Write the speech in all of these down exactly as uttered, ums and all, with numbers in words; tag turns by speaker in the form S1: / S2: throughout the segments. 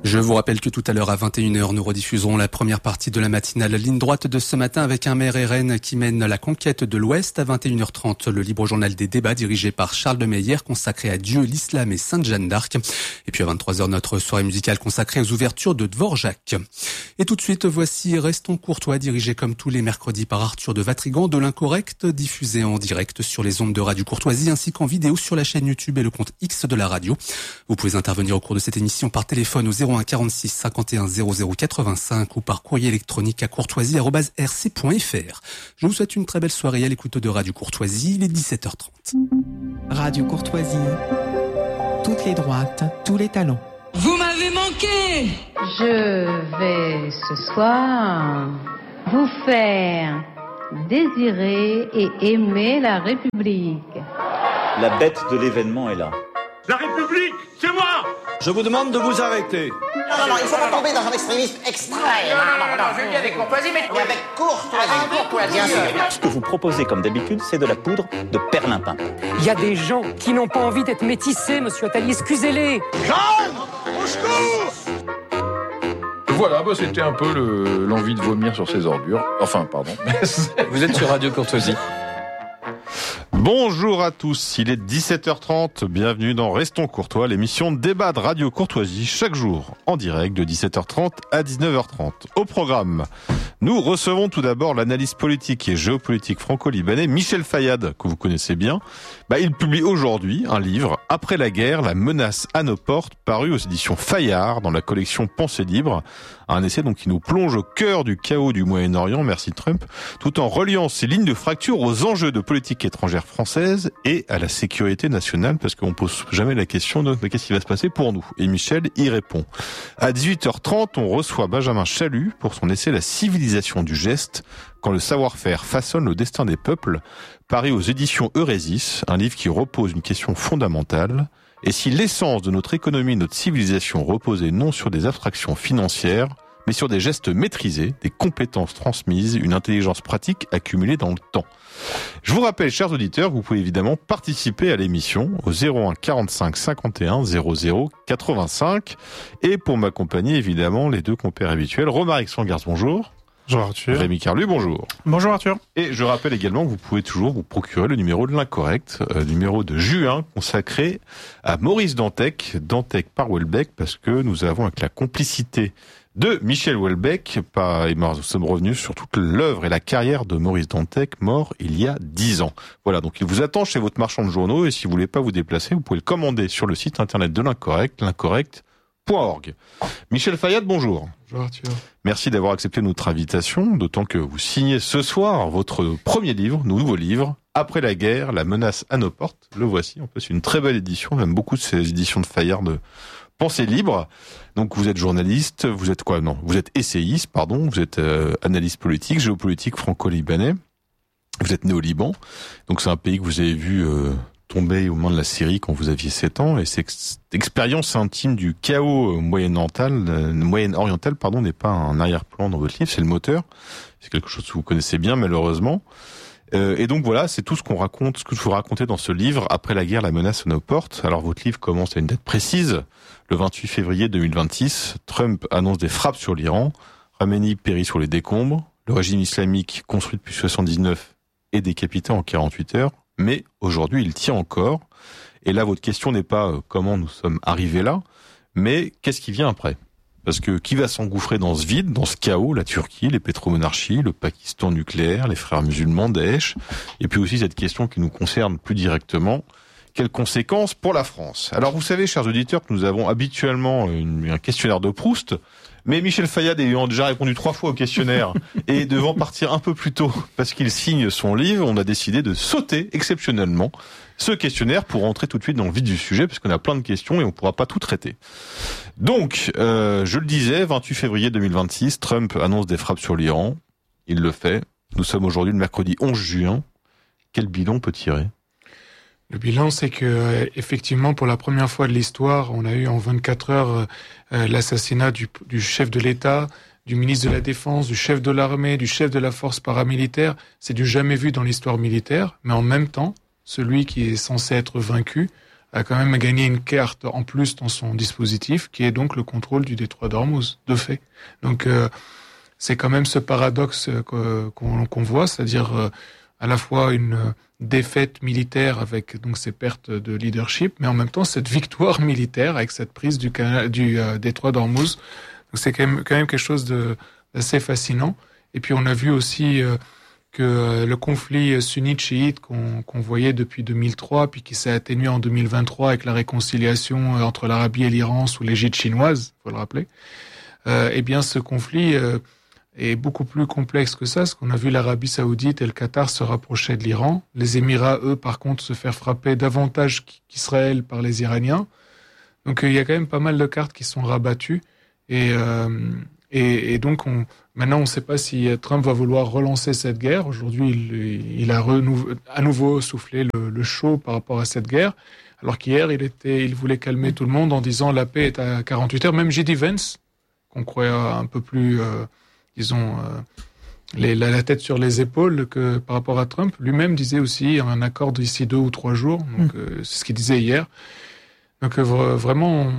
S1: Je vous rappelle que tout à l'heure à vingt et une heures, nous rediffuserons la première partie de la matinale ligne droite de ce matin avec un maire R N qui mène la conquête de l'Ouest. À vingt et une heures trente, le libre journal des débats dirigé par Charles de Meyer consacré à Dieu, l'islam et Sainte Jeanne d'Arc. Et puis à vingt-trois heures, notre soirée musicale consacrée aux ouvertures de Dvorak. Et tout de suite, voici Restons courtois, dirigé comme tous les mercredis par Arthur de Vatrigan de l'Incorrect, diffusé en direct sur les ondes de Radio Courtoisie ainsi qu'en vidéo sur la chaîne YouTube et le compte X de la radio. Vous pouvez intervenir au cours de cette émission par téléphone au zéro un quarante-six cinquante et un zéro zéro quatre-vingt-cinq ou par courrier électronique à courtoisie arobase r c point f r. Je vous souhaite une très belle soirée à l'écoute de Radio Courtoisie, il est dix-sept heures trente.
S2: Radio Courtoisie, toutes les droites, tous les talents.
S3: Vous m'avez manqué.
S4: Je vais ce soir vous faire désirer et aimer la République.
S5: La bête de l'événement est là.
S6: La République, c'est moi.
S7: Je vous demande de vous arrêter.
S8: Non, non, non, il ne faut pas tomber dans un extrémisme extrême.
S9: Non, non, non, non, je le dis avec courtoisie, mais...
S8: Et avec courtoisie.
S9: Avec courtoisie, bien sûr.
S5: Ce que vous proposez, comme d'habitude, c'est de la poudre de perlimpin.
S10: Il y a des gens qui n'ont pas envie d'être métissés, monsieur Attali, excusez-les.
S6: Jeanne, au secours.
S11: Voilà, bah c'était un peu le, l'envie de vomir sur ces ordures. Enfin, pardon.
S12: Vous êtes sur Radio Courtoisie.
S13: Bonjour à tous, il est dix-sept heures trente, bienvenue dans Restons Courtois, l'émission de débat de Radio Courtoisie, chaque jour en direct de dix-sept heures trente à dix-neuf heures trente. Au programme, nous recevons tout d'abord l'analyste politique et géopolitique franco-libanais Michel Fayad, que vous connaissez bien. Bah, il publie aujourd'hui un livre, Après la guerre, la menace à nos portes, paru aux éditions Fayard dans la collection Pensée libre. Un essai donc qui nous plonge au cœur du chaos du Moyen-Orient, merci Trump, tout en reliant ces lignes de fracture aux enjeux de politique étrangère française et à la sécurité nationale, parce qu'on pose jamais la question de mais qu'est-ce qui va se passer pour nous. Et Michel y répond. À dix-huit heures trente, on reçoit Benjamin Chalut pour son essai La civilisation du geste, quand le savoir-faire façonne le destin des peuples, paru aux éditions Eurésis, un livre qui repose une question fondamentale. Et si l'essence de notre économie, notre civilisation reposait non sur des abstractions financières, mais sur des gestes maîtrisés, des compétences transmises, une intelligence pratique accumulée dans le temps. Je vous rappelle, chers auditeurs, que vous pouvez évidemment participer à l'émission au zéro un quarante-cinq cinquante et un zéro zéro quatre-vingt-cinq. Et pour m'accompagner, évidemment, les deux compères habituels. Romaric Sangars, bonjour.
S14: Bonjour Arthur.
S13: Rémi Carlu, bonjour.
S14: Bonjour Arthur.
S13: Et je rappelle également que vous pouvez toujours vous procurer le numéro de l'Incorrect, euh, numéro de juin consacré à Maurice Dantec, Dantec par Houellebecq, parce que nous avons avec la complicité de Michel Houellebecq, pas, et nous sommes revenus sur toute l'œuvre et la carrière de Maurice Dantec, mort il y a dix ans. Voilà, donc il vous attend chez votre marchand de journaux, et si vous voulez pas vous déplacer, vous pouvez le commander sur le site internet de l'Incorrect, l'incorrect point org. Michel Fayad, bonjour.
S14: Bonjour Arthur.
S13: Merci d'avoir accepté notre invitation, d'autant que vous signez ce soir votre premier livre, nouveau livre, Après la guerre, la menace à nos portes. Le voici, en plus c'est une très belle édition, j'aime beaucoup ces éditions de Fayard de Pensée libre. Donc vous êtes journaliste, vous êtes quoi Non, vous êtes essayiste, pardon, vous êtes euh, analyste politique, géopolitique franco-libanais. Vous êtes né au Liban, donc c'est un pays que vous avez vu euh, tomber au moment de la Syrie quand vous aviez sept ans, et cette expérience intime du chaos moyen-oriental, euh, moyen-oriental, pardon, n'est pas un arrière-plan dans votre livre, c'est le moteur. C'est quelque chose que vous connaissez bien, malheureusement. Euh, et donc voilà, c'est tout ce qu'on raconte, ce que je vous racontais dans ce livre, Après la guerre, la menace à nos portes. Alors votre livre commence à une date précise, le vingt-huit février deux mille vingt-six. Trump annonce des frappes sur l'Iran, Khamenei périt sur les décombres, le régime islamique construit depuis soixante-dix-neuf est décapité en quarante-huit heures. Mais aujourd'hui, il tient encore. Et là, votre question n'est pas euh, comment nous sommes arrivés là, mais qu'est-ce qui vient après ? Parce que qui va s'engouffrer dans ce vide, dans ce chaos ? La Turquie, les pétromonarchies, le Pakistan nucléaire, les frères musulmans, Daesh. Et puis aussi cette question qui nous concerne plus directement, quelles conséquences pour la France ? Alors vous savez, chers auditeurs, que nous avons habituellement une, un questionnaire de Proust. Mais Michel Fayad ayant déjà répondu trois fois au questionnaire et devant partir un peu plus tôt parce qu'il signe son livre, on a décidé de sauter exceptionnellement ce questionnaire pour rentrer tout de suite dans le vif du sujet parce qu'on a plein de questions et on ne pourra pas tout traiter. Donc, euh, je le disais, vingt-huit février deux mille vingt-six, Trump annonce des frappes sur l'Iran. Il le fait. Nous sommes aujourd'hui le mercredi onze juin. Quel bilan on peut tirer ?
S14: Le bilan, c'est que euh, effectivement, pour la première fois de l'histoire, on a eu en vingt-quatre heures euh, l'assassinat du, du chef de l'État, du ministre de la Défense, du chef de l'armée, du chef de la force paramilitaire. C'est du jamais vu dans l'histoire militaire, mais en même temps, celui qui est censé être vaincu a quand même gagné une carte en plus dans son dispositif, qui est donc le contrôle du détroit d'Ormuz, de fait. Donc euh, c'est quand même ce paradoxe que, qu'on, qu'on voit, c'est-à-dire euh, à la fois une défaite militaire avec donc ces pertes de leadership, mais en même temps cette victoire militaire avec cette prise du, du euh, détroit d'Ormuz. Donc c'est quand même, quand même quelque chose de, d'assez fascinant. Et puis on a vu aussi euh, que le conflit sunnite-chiite qu'on, qu'on voyait depuis deux mille trois, puis qui s'est atténué en deux mille vingt-trois avec la réconciliation entre l'Arabie et l'Iran sous l'égide chinoise, faut le rappeler, euh, eh bien ce conflit euh, est beaucoup plus complexe que ça, parce qu'on a vu l'Arabie saoudite et le Qatar se rapprocher de l'Iran, les Émirats, eux, par contre, se faire frapper davantage qu'Israël par les Iraniens. Donc euh, il y a quand même pas mal de cartes qui sont rabattues, et... Euh, Et, et donc, on, maintenant, on ne sait pas si Trump va vouloir relancer cette guerre. Aujourd'hui, il, il a renouveau, à nouveau soufflé le, le chaud par rapport à cette guerre, alors qu'hier, il, était, il voulait calmer tout le monde en disant la paix est à quarante-huit heures. Même J D Vance, qu'on croyait un peu plus, euh, disons, euh, les, la, la tête sur les épaules que par rapport à Trump, lui-même disait aussi un accord d'ici deux ou trois jours. Donc, mmh. euh, c'est ce qu'il disait hier. Donc, euh, vraiment, on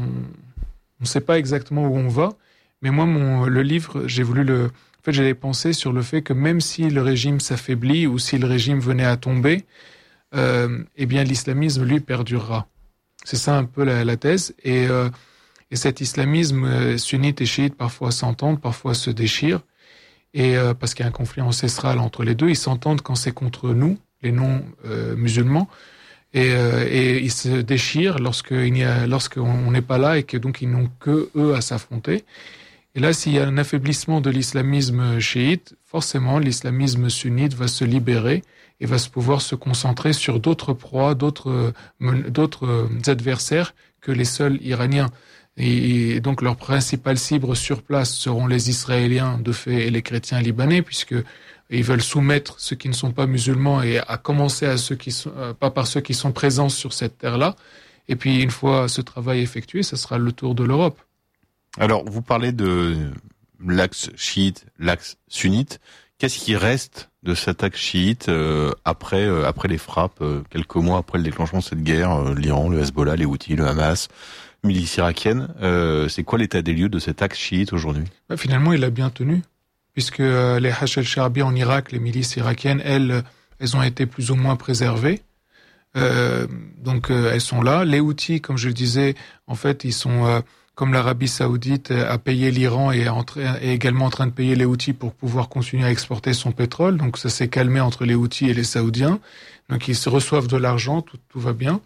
S14: ne sait pas exactement où on va. Mais moi, mon, le livre, j'ai voulu le... En fait, j'avais pensé sur le fait que même si le régime s'affaiblit ou si le régime venait à tomber, euh, eh bien, l'islamisme, lui, perdurera. C'est ça un peu la, la thèse. Et, euh, et cet islamisme euh, sunnite et chiite parfois s'entendent, parfois se déchirent. Et euh, parce qu'il y a un conflit ancestral entre les deux, ils s'entendent quand c'est contre nous, les non-musulmans. Euh, et, euh, et ils se déchirent lorsqu'il y a, lorsqu'on n'est pas là et que donc ils n'ont que eux à s'affronter. Et là, s'il y a un affaiblissement de l'islamisme chiite, forcément, l'islamisme sunnite va se libérer et va se pouvoir se concentrer sur d'autres proies, d'autres, d'autres adversaires que les seuls Iraniens. Et donc, leur principale cible sur place seront les Israéliens, de fait, et les chrétiens libanais, puisque ils veulent soumettre ceux qui ne sont pas musulmans et à commencer à ceux qui sont, euh, pas par ceux qui sont présents sur cette terre-là. Et puis, une fois ce travail effectué, ce sera le tour de l'Europe.
S13: Alors, vous parlez de l'axe chiite, l'axe sunnite. Qu'est-ce qui reste de cet axe chiite euh, après euh, après les frappes, euh, quelques mois après le déclenchement de cette guerre, euh, l'Iran, le Hezbollah, les Houthis, le Hamas, milice irakienne. Euh, c'est quoi l'état des lieux de cet axe chiite aujourd'hui ?
S14: Bah, finalement, il a bien tenu, puisque euh, les Hashd al-Sha'bi en Irak, les milices irakiennes, elles, elles ont été plus ou moins préservées. Euh, donc, euh, elles sont là. Les Houthis, comme je le disais, en fait, ils sont... Euh, comme l'Arabie saoudite a payé l'Iran et est également en train de payer les Houthis pour pouvoir continuer à exporter son pétrole. Donc ça s'est calmé entre les Houthis et les Saoudiens. Donc ils se reçoivent de l'argent, tout, tout va bien.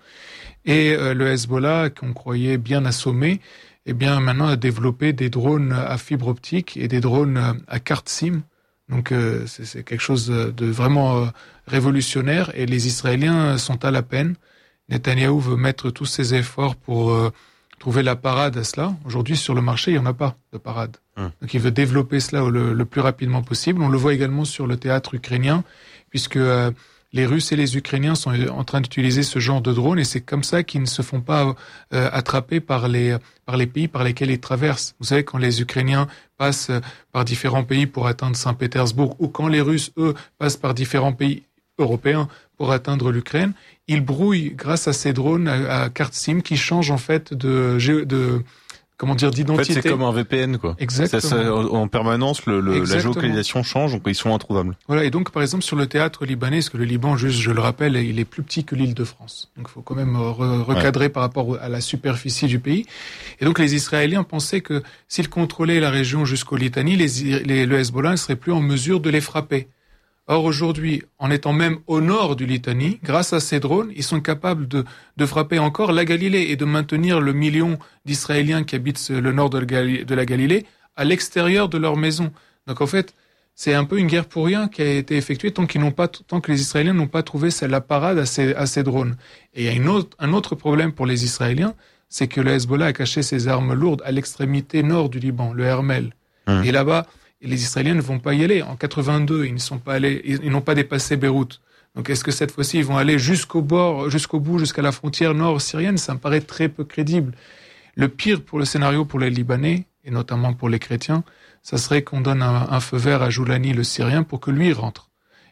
S14: Et euh, le Hezbollah, qu'on croyait bien assommé, eh bien maintenant a développé des drones à fibre optique et des drones à carte SIM. Donc euh, c'est, c'est quelque chose de vraiment euh, révolutionnaire. Et les Israéliens sont à la peine. Netanyahou veut mettre tous ses efforts pour... Euh, trouver la parade à cela. Aujourd'hui, sur le marché, il n'y en a pas de parade. Hum. Donc, il veut développer cela le, le plus rapidement possible. On le voit également sur le théâtre ukrainien, puisque euh, les Russes et les Ukrainiens sont en train d'utiliser ce genre de drone, et c'est comme ça qu'ils ne se font pas euh, attraper par les, par les pays par lesquels ils traversent. Vous savez, quand les Ukrainiens passent par différents pays pour atteindre Saint-Pétersbourg, ou quand les Russes, eux, passent par différents pays européens pour atteindre l'Ukraine, ils brouillent grâce à ces drones à, à carte SIM qui changent en fait de, de comment dire d'identité.
S13: En fait, c'est comme un V P N quoi.
S14: Exactement.
S13: Ça, ça, en permanence, le, le, la géolocalisation change, donc ils sont introuvables.
S14: Voilà, et donc par exemple sur le théâtre libanais, parce que le Liban, juste je le rappelle, il est plus petit que l'île de France, donc il faut quand même re- recadrer ouais. par rapport à la superficie du pays. Et donc les Israéliens pensaient que s'ils contrôlaient la région jusqu'au Litanie, les, les, le Hezbollah ne serait plus en mesure de les frapper. Or, aujourd'hui, en étant même au nord du Litanie, grâce à ces drones, ils sont capables de, de frapper encore la Galilée et de maintenir le million d'Israéliens qui habitent le nord de la Galilée à l'extérieur de leur maison. Donc, en fait, c'est un peu une guerre pour rien qui a été effectuée tant qu'ils n'ont pas, tant que les Israéliens n'ont pas trouvé la parade à ces, à ces drones. Et il y a une autre, un autre problème pour les Israéliens, c'est que le Hezbollah a caché ses armes lourdes à l'extrémité nord du Liban, le Hermel. Mmh. Et là-bas, et les Israéliens ne vont pas y aller. En quatre-vingt-deux, ils ne sont pas allés, ils n'ont pas dépassé Beyrouth. Donc, est-ce que cette fois-ci, ils vont aller jusqu'au bord, jusqu'au bout, jusqu'à la frontière nord syrienne? Ça me paraît très peu crédible. Le pire pour le scénario pour les Libanais, et notamment pour les chrétiens, ça serait qu'on donne un, un feu vert à Joulani, le Syrien, pour que lui rentre.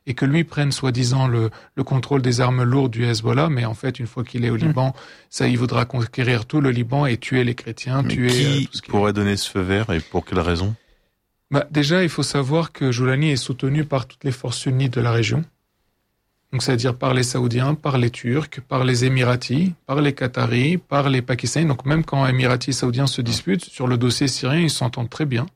S14: et que lui prenne soi-disant le, le contrôle des armes lourdes du Hezbollah, mais en fait, une fois qu'il est au Liban, mmh. ça, il voudra conquérir tout le Liban et tuer les chrétiens,
S13: mais
S14: tuer...
S13: Qui,
S14: euh, tout ce qui
S13: pourrait
S14: est...
S13: donner ce feu vert et pour quelle raison?
S14: Bah, déjà, il faut savoir que Joulani est soutenu par toutes les forces sunnites de la région. Donc, c'est-à-dire par les Saoudiens, par les Turcs, par les Émiratis, par les Qataris, par les Pakistanais. Donc, même quand Émiratis et Saoudiens se disputent sur le dossier syrien, ils s'entendent très bien.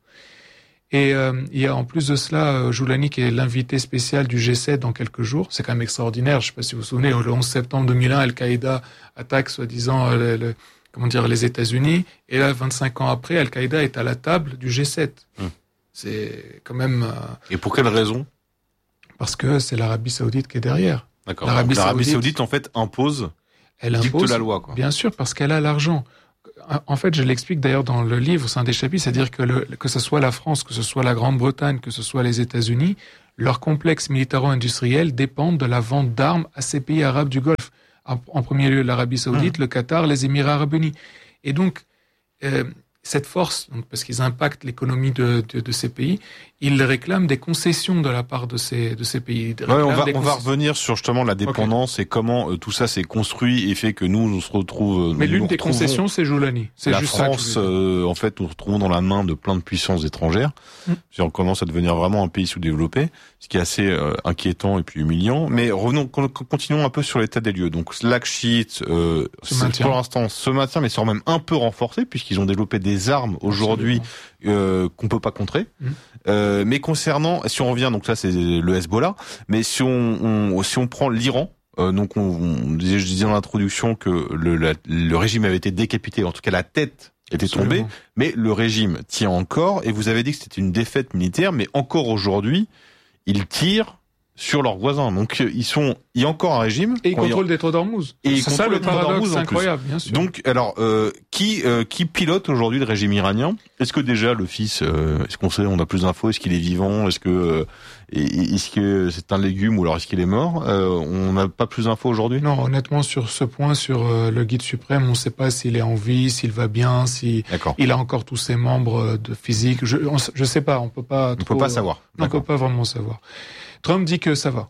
S14: Et euh, il y a en plus de cela Joulani qui est l'invité spécial du G sept dans quelques jours. C'est quand même extraordinaire. Je ne sais pas si vous vous souvenez, le onze septembre deux mille un, Al-Qaïda attaque soi-disant le, le, comment dire, les États-Unis. Et là, vingt-cinq ans après, Al-Qaïda est à la table du G sept. Hum. C'est quand même... Euh...
S13: Et pour quelle raison?
S14: Parce que c'est l'Arabie Saoudite qui est derrière.
S13: D'accord. L'Arabie, L'Arabie Saoudite, Saoudite, en fait, impose,
S14: elle
S13: dicte
S14: impose,
S13: la loi, quoi.
S14: Bien sûr, parce qu'elle a l'argent. En fait, je l'explique d'ailleurs dans le livre, c'est un des chapitres, c'est-à-dire que le, que ce soit la France, que ce soit la Grande-Bretagne, que ce soit les États-Unis, leur complexe militaro-industriel dépendent de la vente d'armes à ces pays arabes du Golfe. En, en premier lieu, l'Arabie Saoudite, mmh. le Qatar, les Émirats arabes unis. Et donc, euh, cette force, donc, parce qu'ils impactent l'économie de, de, de ces pays, ils réclament des concessions de la part de ces, de ces pays.
S13: Ouais, on va, on va revenir sur justement la dépendance okay. et comment euh, tout ça s'est construit et fait que nous, on se retrouve...
S14: Mais
S13: nous
S14: l'une
S13: nous
S14: des concessions, c'est Joulani. C'est
S13: la
S14: juste
S13: France,
S14: ça
S13: euh, en fait, nous nous retrouvons dans la main de plein de puissances étrangères. Mm. On commence à devenir vraiment un pays sous-développé, ce qui est assez euh, inquiétant et puis humiliant. Mais revenons, continuons un peu sur l'état des lieux. Donc, Lakhchit, euh, pour l'instant, se maintient, mais sera même un peu renforcé, puisqu'ils ont développé des armes aujourd'hui euh, qu'on peut pas contrer. Mm. Euh, mais concernant, si on revient, donc ça c'est le Hezbollah, mais si on, on si on prend l'Iran, euh, donc on, on disait, je disais dans l'introduction que le, la, le régime avait été décapité, en tout cas la tête était Absolument. tombée, mais le régime tient encore. Et vous avez dit que c'était une défaite militaire, mais encore aujourd'hui, ils tirent sur leurs voisins. Donc ils sont, il y a encore un régime.
S14: Et ils contrôlent des détroit d'Ormuz.
S13: Et
S14: c'est ça le paradoxe incroyable, bien sûr.
S13: Donc alors, euh, qui euh, qui pilote aujourd'hui le régime iranien? Est-ce que déjà le fils, euh, est-ce qu'on sait, on a plus d'infos? Est-ce qu'il est vivant? Est-ce que euh, est-ce que c'est un légume ou alors est-ce qu'il est mort? euh, On n'a pas plus d'infos aujourd'hui?
S14: Non, honnêtement sur ce point, sur euh, le guide suprême, on ne sait pas s'il est en vie, s'il va bien, si D'accord. il a encore tous ses membres de physique. Je on, je sais pas, on peut pas.
S13: On
S14: trop,
S13: peut pas savoir.
S14: On peut pas vraiment savoir. Trump dit que ça va.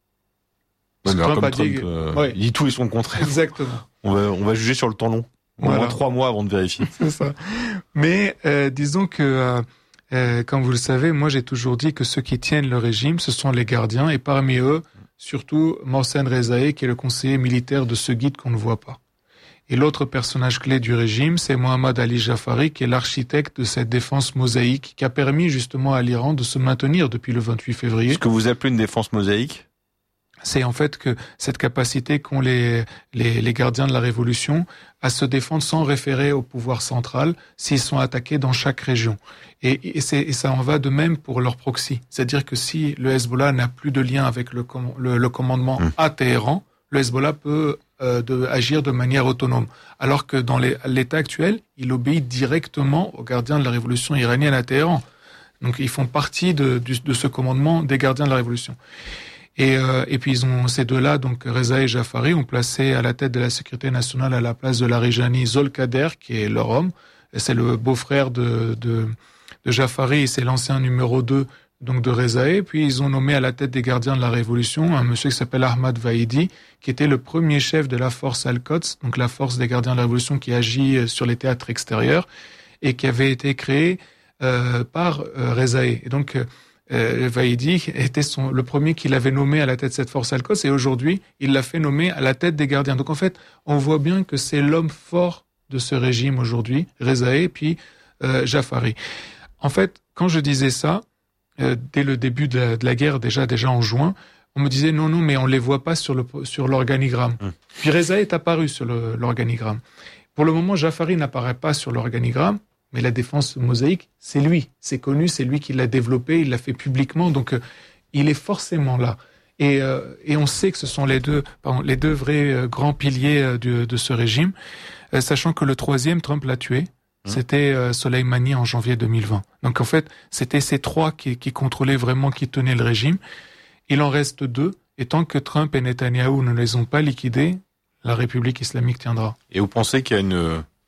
S13: Ouais, mais Trump, a Trump dit, euh, ouais. il dit tout et son contraire.
S14: Exactement.
S13: On va, on va juger sur le temps long. Au voilà. moins trois mois avant de vérifier.
S14: C'est ça. Mais euh, disons que, euh, euh, comme vous le savez, moi j'ai toujours dit que ceux qui tiennent le régime, ce sont les gardiens, et parmi eux, surtout Mohsen Rezaei, qui est le conseiller militaire de ce guide qu'on ne voit pas. Et l'autre personnage clé du régime, c'est Mohammad Ali Jafari, qui est l'architecte de cette défense mosaïque qui a permis justement à l'Iran de se maintenir depuis le vingt-huit février.
S13: Ce que vous appelez une défense mosaïque ?
S14: C'est en fait que cette capacité qu'ont les, les, les gardiens de la révolution à se défendre sans référer au pouvoir central s'ils sont attaqués dans chaque région. Et, et, c'est, et ça en va de même pour leur proxy. C'est-à-dire que si le Hezbollah n'a plus de lien avec le, le, le commandement mmh. à Téhéran, le Hezbollah peut euh, de, agir de manière autonome. Alors que dans les, l'état actuel, il obéit directement aux gardiens de la révolution iranienne à Téhéran. Donc ils font partie de, de, de ce commandement des gardiens de la révolution. Et, euh, et puis ils ont ces deux-là, donc Reza et Jafari, ont placé à la tête de la sécurité nationale à la place de l'Arijani Zolkader, qui est leur homme. Et c'est le beau-frère de, de, de Jafari, et c'est l'ancien numéro deux donc de Rezaei. Puis ils ont nommé à la tête des gardiens de la révolution un monsieur qui s'appelle Ahmad Vahidi, qui était le premier chef de la force Al-Quds, donc la force des gardiens de la révolution qui agit sur les théâtres extérieurs, et qui avait été créé euh, par euh, Rezaei. Et donc Euh, Vahidi était son, le premier qu'il avait nommé à la tête de cette force Al-Quds, et aujourd'hui, il l'a fait nommer à la tête des gardiens. Donc en fait, on voit bien que c'est l'homme fort de ce régime aujourd'hui, Rezaei, puis euh, Jafari. En fait, quand je disais ça, euh, dès le début de la, de la guerre, déjà déjà en juin, on me disait non, non, mais on les voit pas sur le sur l'organigramme. Mmh. Puis Rezaei est apparu sur le, l'organigramme. Pour le moment, Jafari n'apparaît pas sur l'organigramme. Mais la défense mosaïque, c'est lui. C'est connu, c'est lui qui l'a développé, il l'a fait publiquement, donc euh, il est forcément là. Et, euh, et on sait que ce sont les deux, pardon, les deux vrais euh, grands piliers euh, de, de ce régime, euh, sachant que le troisième, Trump l'a tué. Mmh. C'était euh, Soleimani en janvier deux mille vingt. Donc en fait, c'était ces trois qui, qui contrôlaient vraiment, qui tenaient le régime. Il en reste deux, et tant que Trump et Netanyahou ne les ont pas liquidés, la République islamique tiendra.
S13: Et vous pensez qu'il y a une...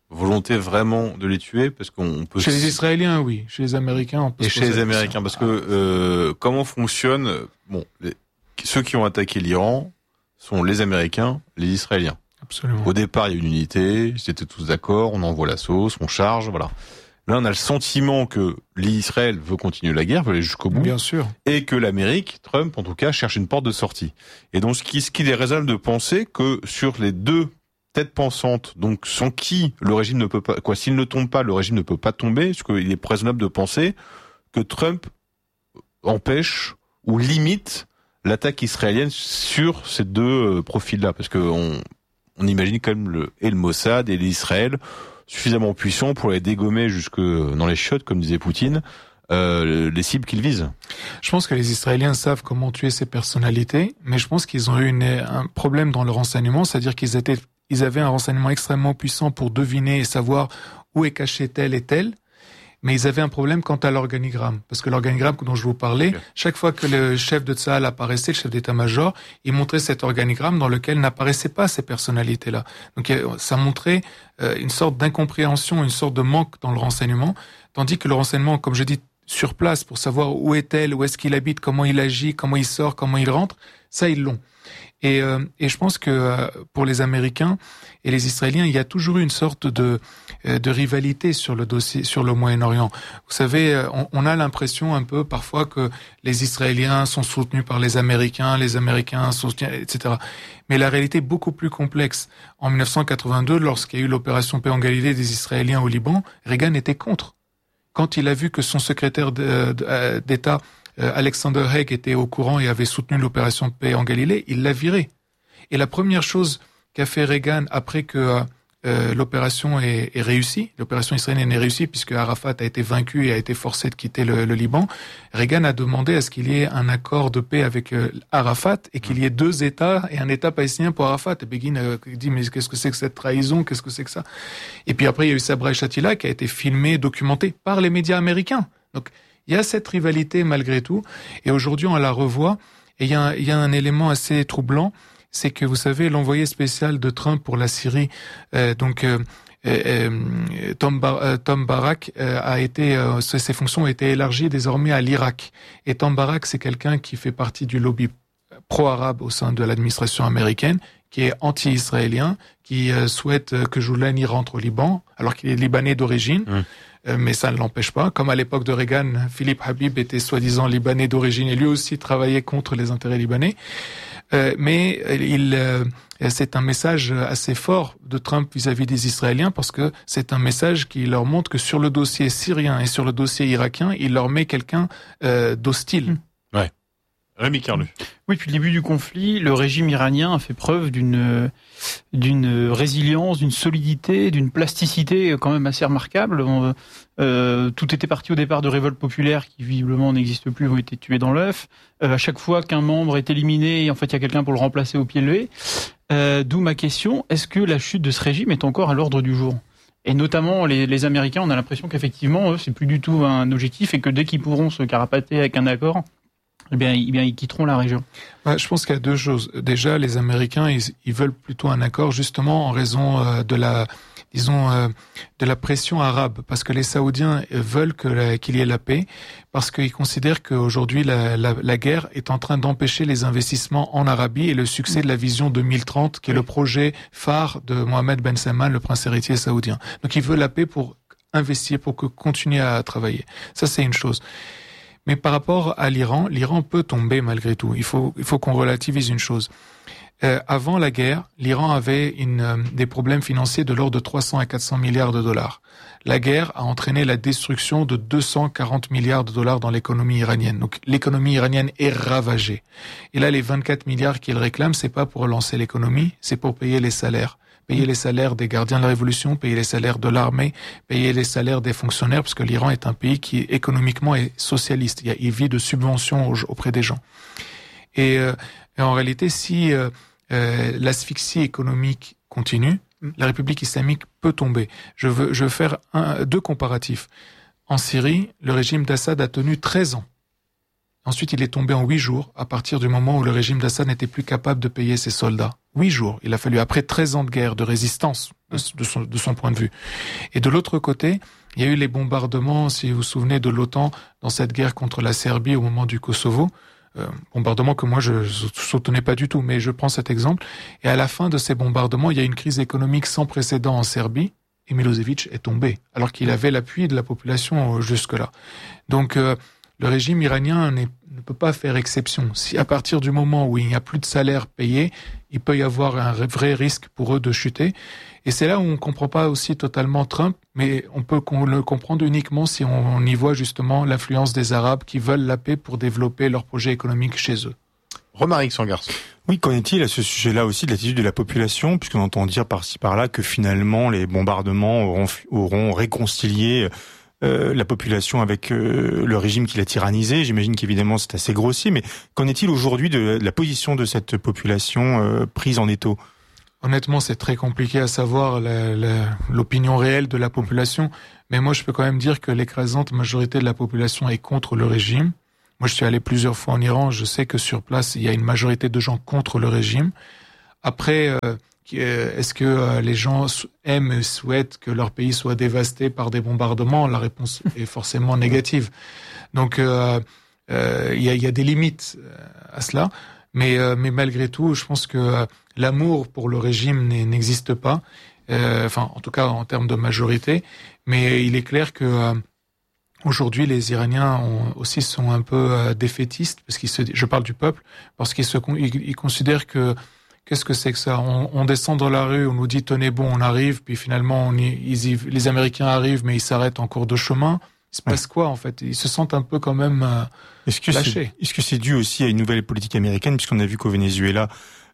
S13: volonté vraiment de les tuer, parce qu'on peut...
S14: Chez les Israéliens, oui. Chez les Américains, on peut
S13: Et
S14: se
S13: chez
S14: poser
S13: les
S14: la
S13: Américains, parce que euh, comment fonctionne... Bon, les, ceux qui ont attaqué l'Iran sont les Américains, les Israéliens.
S14: Absolument.
S13: Au départ, il y a une unité, ils étaient tous d'accord, on envoie la sauce, on charge, voilà. Là, on a le sentiment que l'Israël veut continuer la guerre, veut aller jusqu'au bout.
S14: Bien sûr.
S13: Et que l'Amérique, Trump, en tout cas, cherche une porte de sortie. Et donc, ce qui, ce qu'il est raisonnable de penser que sur les deux têtes pensantes, donc sans qui le régime ne peut pas, quoi, s'il ne tombe pas, le régime ne peut pas tomber, parce qu'il est raisonnable de penser que Trump empêche ou limite l'attaque israélienne sur ces deux profils-là, parce que on, on imagine quand même le, et le Mossad et l'Israël suffisamment puissants pour les dégommer jusque dans les chiottes, comme disait Poutine, euh, les cibles qu'ils visent.
S14: Je pense que les Israéliens savent comment tuer ces personnalités, mais je pense qu'ils ont eu une, un problème dans le renseignement, c'est-à-dire qu'ils étaient, ils avaient un renseignement extrêmement puissant pour deviner et savoir où est caché tel et tel, mais ils avaient un problème quant à l'organigramme. Parce que l'organigramme dont je vous parlais, okay. Chaque fois que le chef de Tsahal apparaissait, le chef d'état-major, il montrait cet organigramme dans lequel n'apparaissaient pas ces personnalités-là. Donc ça montrait euh, une sorte d'incompréhension, une sorte de manque dans le renseignement, tandis que le renseignement, comme je dis, sur place, pour savoir où est-elle, où est-ce qu'il habite, comment il agit, comment il sort, comment il rentre, ça, ils l'ont. Et, euh, et je pense que euh, pour les Américains et les Israéliens, il y a toujours eu une sorte de, euh, de rivalité sur le dossier, sur le Moyen-Orient. Vous savez, on, on a l'impression un peu parfois que les Israéliens sont soutenus par les Américains, les Américains sont soutenus, et cetera. Mais la réalité est beaucoup plus complexe. En dix-neuf cent quatre-vingt-deux, lorsqu'il y a eu l'opération Paix en Galilée des Israéliens au Liban, Reagan était contre. Quand il a vu que son secrétaire d'État Alexander Haig était au courant et avait soutenu l'opération Paix en Galilée, il l'a viré. Et la première chose qu'a fait Reagan après que euh, l'opération est, est réussie, l'opération israélienne est réussie puisque Arafat a été vaincu et a été forcé de quitter le, le Liban, Reagan a demandé à ce qu'il y ait un accord de paix avec euh, Arafat et qu'il y ait deux États et un État palestinien pour Arafat. Et Begin euh, dit mais qu'est-ce que c'est que cette trahison, qu'est-ce que c'est que ça? Et puis après il y a eu Sabra et Shatila qui a été filmé, documenté par les médias américains. Donc il y a cette rivalité malgré tout, et aujourd'hui on la revoit, et il y a un, il y a un élément assez troublant, c'est que vous savez, l'envoyé spécial de Trump pour la Syrie, euh, donc euh, euh, Tom, Bar- euh, Tom Barak, euh, a été, euh, ses fonctions ont été élargies désormais à l'Irak. Et Tom Barak, c'est quelqu'un qui fait partie du lobby pro-arabe au sein de l'administration américaine, qui est anti-israélien, qui euh, souhaite que Joulani rentre au Liban, alors qu'il est libanais d'origine. Mmh. Mais ça ne l'empêche pas. Comme à l'époque de Reagan, Philippe Habib était soi-disant libanais d'origine et lui aussi travaillait contre les intérêts libanais. Euh, mais il, euh, c'est un message assez fort de Trump vis-à-vis des Israéliens parce que c'est un message qui leur montre que sur le dossier syrien et sur le dossier irakien, il leur met quelqu'un euh, d'hostile.
S13: Ouais. Rémi Carlu.
S15: Oui, depuis le début du conflit, le régime iranien a fait preuve d'une d'une résilience, d'une solidité, d'une plasticité quand même assez remarquable. On, euh, tout était parti au départ de révoltes populaires qui visiblement n'existent plus, ont été tuées dans l'œuf. Euh, à chaque fois qu'un membre est éliminé, en fait, il y a quelqu'un pour le remplacer au pied levé. Euh, d'où ma question, est-ce que la chute de ce régime est encore à l'ordre du jour ? Et notamment, les, les Américains, on a l'impression qu'effectivement, eux, c'est plus du tout un objectif et que dès qu'ils pourront se carapater avec un accord, eh bien, eh bien, ils quitteront la région.
S14: Bah, je pense qu'il y a deux choses. Déjà, les Américains, ils, ils veulent plutôt un accord, justement en raison euh, de la, disons, euh, de la pression arabe, parce que les Saoudiens veulent que la, qu'il y ait la paix, parce qu'ils considèrent qu'aujourd'hui la, la, la guerre est en train d'empêcher les investissements en Arabie et le succès de la vision deux mille trente, qui est le projet phare de Mohammed Ben Salman, le prince héritier saoudien. Donc, ils veulent la paix pour investir, pour que continuer à travailler. Ça, c'est une chose. Mais par rapport à l'Iran, l'Iran peut tomber malgré tout. Il faut, il faut qu'on relativise une chose. Euh, avant la guerre, l'Iran avait une, euh, des problèmes financiers de l'ordre de trois cents à quatre cents milliards de dollars. La guerre a entraîné la destruction de deux cent quarante milliards de dollars dans l'économie iranienne. Donc l'économie iranienne est ravagée. Et là, les vingt-quatre milliards qu'ils réclament, c'est pas pour relancer l'économie, c'est pour payer les salaires. Payer les salaires des gardiens de la Révolution, payer les salaires de l'armée, payer les salaires des fonctionnaires, parce que l'Iran est un pays qui économiquement est socialiste. Il, y a, il vit de subventions auprès des gens. Et, euh, et en réalité, si euh, euh, l'asphyxie économique continue, la République islamique peut tomber. Je veux, je veux faire un, deux comparatifs. En Syrie, le régime d'Assad a tenu treize ans. Ensuite, il est tombé en huit jours, à partir du moment où le régime d'Assad n'était plus capable de payer ses soldats. Huit jours. Il a fallu, après treize ans de guerre, de résistance, de, de, son, de son point de vue. Et de l'autre côté, il y a eu les bombardements, si vous vous souvenez, de l'OTAN dans cette guerre contre la Serbie au moment du Kosovo. Euh, bombardements que moi je ne soutenais pas du tout, mais je prends cet exemple. Et à la fin de ces bombardements, il y a une crise économique sans précédent en Serbie, et Milosevic est tombé, alors qu'il avait l'appui de la population jusque-là. Donc euh, le régime iranien n'est, ne peut pas faire exception. Si à partir du moment où il n'y a plus de salaire payé, il peut y avoir un vrai risque pour eux de chuter. Et c'est là où on ne comprend pas aussi totalement Trump, mais on peut le comprendre uniquement si on, on y voit justement l'influence des Arabes qui veulent la paix pour développer leur projet économique chez eux.
S13: Romaric Sangarce.
S16: Oui, qu'en est-il à ce sujet-là aussi de l'attitude de la population, puisqu'on entend dire par-ci par-là que finalement les bombardements auront, auront réconcilié euh, la population avec euh, le régime qui l'a tyrannisé. J'imagine qu'évidemment c'est assez grossier, mais qu'en est-il aujourd'hui de, de la position de cette population euh, prise en étau ?
S14: Honnêtement, c'est très compliqué à savoir la, la, l'opinion réelle de la population, mais moi je peux quand même dire que l'écrasante majorité de la population est contre le régime. Moi je suis allé plusieurs fois en Iran, je sais que sur place il y a une majorité de gens contre le régime. Après, euh, est-ce que euh, les gens aiment et souhaitent que leur pays soit dévasté par des bombardements ? La réponse est forcément négative. Donc euh, euh, il y a, il y a des limites à cela. Mais, euh, mais malgré tout, je pense que euh, l'amour pour le régime n'existe pas, euh, enfin en tout cas en termes de majorité. Mais il est clair que euh, aujourd'hui les Iraniens ont, aussi sont un peu euh, défaitistes, parce qu'ils se, je parle du peuple, parce qu'ils se, ils, ils considèrent que qu'est-ce que c'est que ça ? On, on descend dans la rue, on nous dit tenez bon, on arrive, puis finalement on y, ils y, les Américains arrivent, mais ils s'arrêtent en cours de chemin. Il se passe quoi en fait ? Ils se sentent un peu quand même euh,
S16: est-ce que
S14: lâchés.
S16: C'est, est-ce que c'est dû aussi à une nouvelle politique américaine, puisqu'on a vu qu'au Venezuela,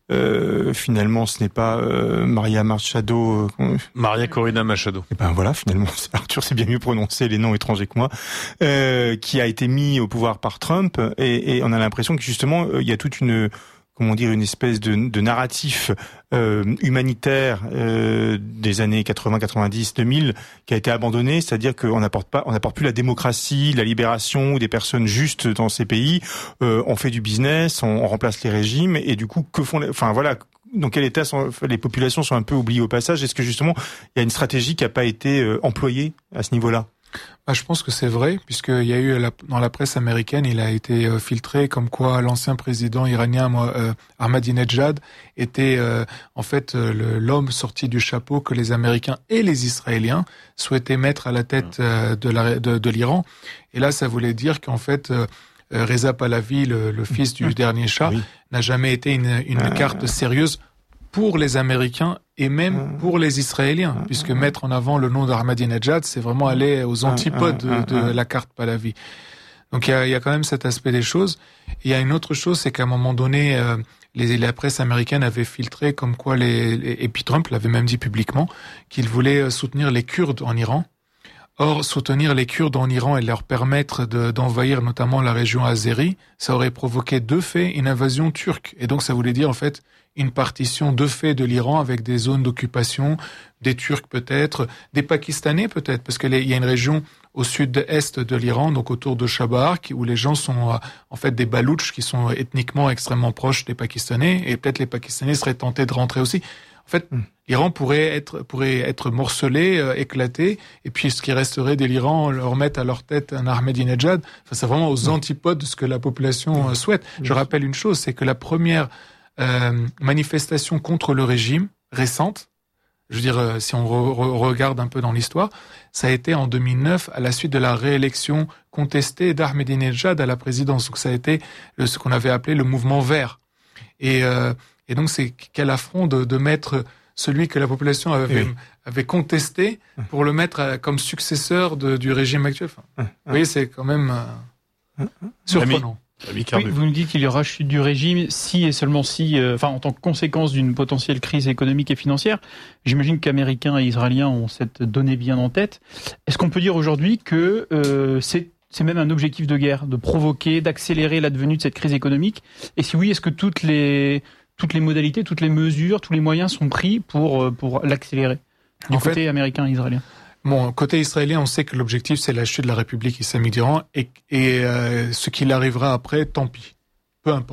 S16: euh, finalement, ce n'est pas euh, Maria Machado, euh,
S13: Maria Corina Machado.
S16: Et ben voilà, finalement, Arthur sait bien mieux prononcer les noms étrangers que moi, euh, qui a été mis au pouvoir par Trump, et, et on a l'impression que justement, il y a toute une comment dire, une espèce de, de narratif euh, humanitaire euh, des années quatre-vingts, quatre-vingt-dix, deux mille qui a été abandonné, c'est-à-dire qu'on n'apporte pas, on n'apporte plus la démocratie, la libération des personnes justes dans ces pays. Euh, on fait du business, on, on remplace les régimes, et du coup, que font les, enfin voilà. Dans quel état sont, les populations sont un peu oubliées au passage ? Est-ce que justement il y a une stratégie qui n'a pas été euh, employée à ce niveau-là ?
S14: Bah, je pense que c'est vrai, puisqu'il y a eu la, dans la presse américaine, il a été euh, filtré comme quoi l'ancien président iranien euh, Ahmadinejad était euh, en fait euh, le, l'homme sorti du chapeau que les Américains et les Israéliens souhaitaient mettre à la tête euh, de, la, de, de l'Iran. Et là, ça voulait dire qu'en fait, euh, Reza Pahlavi, le, le fils du dernier Shah, oui. n'a jamais été une, une euh... carte sérieuse pour les Américains et même pour les Israéliens, puisque mettre en avant le nom d'Ahmadinejad, c'est vraiment aller aux antipodes de, de la carte Pahlavi. Donc il y a, il y a quand même cet aspect des choses. Il y a une autre chose, c'est qu'à un moment donné, euh, les, la presse américaine avait filtré comme quoi les, les et puis Trump l'avait même dit publiquement, qu'il voulait soutenir les Kurdes en Iran. Or, soutenir les Kurdes en Iran et leur permettre de, d'envahir notamment la région azérie, ça aurait provoqué de fait une invasion turque. Et donc ça voulait dire en fait une partition de fait de l'Iran avec des zones d'occupation, des Turcs peut-être, des Pakistanais peut-être, parce qu'il y a une région au sud-est de l'Iran, donc autour de Chabahar, où les gens sont en fait des Baloutches qui sont ethniquement extrêmement proches des Pakistanais, et peut-être les Pakistanais seraient tentés de rentrer aussi. En fait, mmh. l'Iran pourrait être pourrait être morcelé, euh, éclaté, et puis ce qui resterait de l'Iran, leur mettre à leur tête un Ahmadinejad. Enfin, c'est vraiment aux mmh. antipodes de ce que la population euh, souhaite. Mmh. Je rappelle une chose, c'est que la première euh, manifestation contre le régime récente, je veux dire, euh, si on re- re- regarde un peu dans l'histoire, ça a été en deux mille neuf à la suite de la réélection contestée d'Ahmadinejad à la présidence. Donc ça a été le, ce qu'on avait appelé le mouvement vert. Et euh, Et donc, c'est quel affront de, de mettre celui que la population avait, oui. avait contesté pour le mettre comme successeur de, du régime actuel. Enfin, oui. Vous voyez, c'est quand même euh, surprenant.
S15: Oui, vous nous dites qu'il y aura chute du régime si et seulement si, euh, enfin, en tant que conséquence d'une potentielle crise économique et financière. J'imagine qu'Américains et Israéliens ont cette donnée bien en tête. Est-ce qu'on peut dire aujourd'hui que euh, c'est c'est même un objectif de guerre, de provoquer, d'accélérer l'advenue de cette crise économique ? Et si oui, est-ce que toutes les toutes les modalités, toutes les mesures, tous les moyens sont pris pour pour l'accélérer du en côté fait, américain et israélien?
S14: Bon, côté israélien, on sait que l'objectif c'est la chute de la République islamique d'Iran et, et euh, ce qu'il arrivera après, tant pis, peu importe.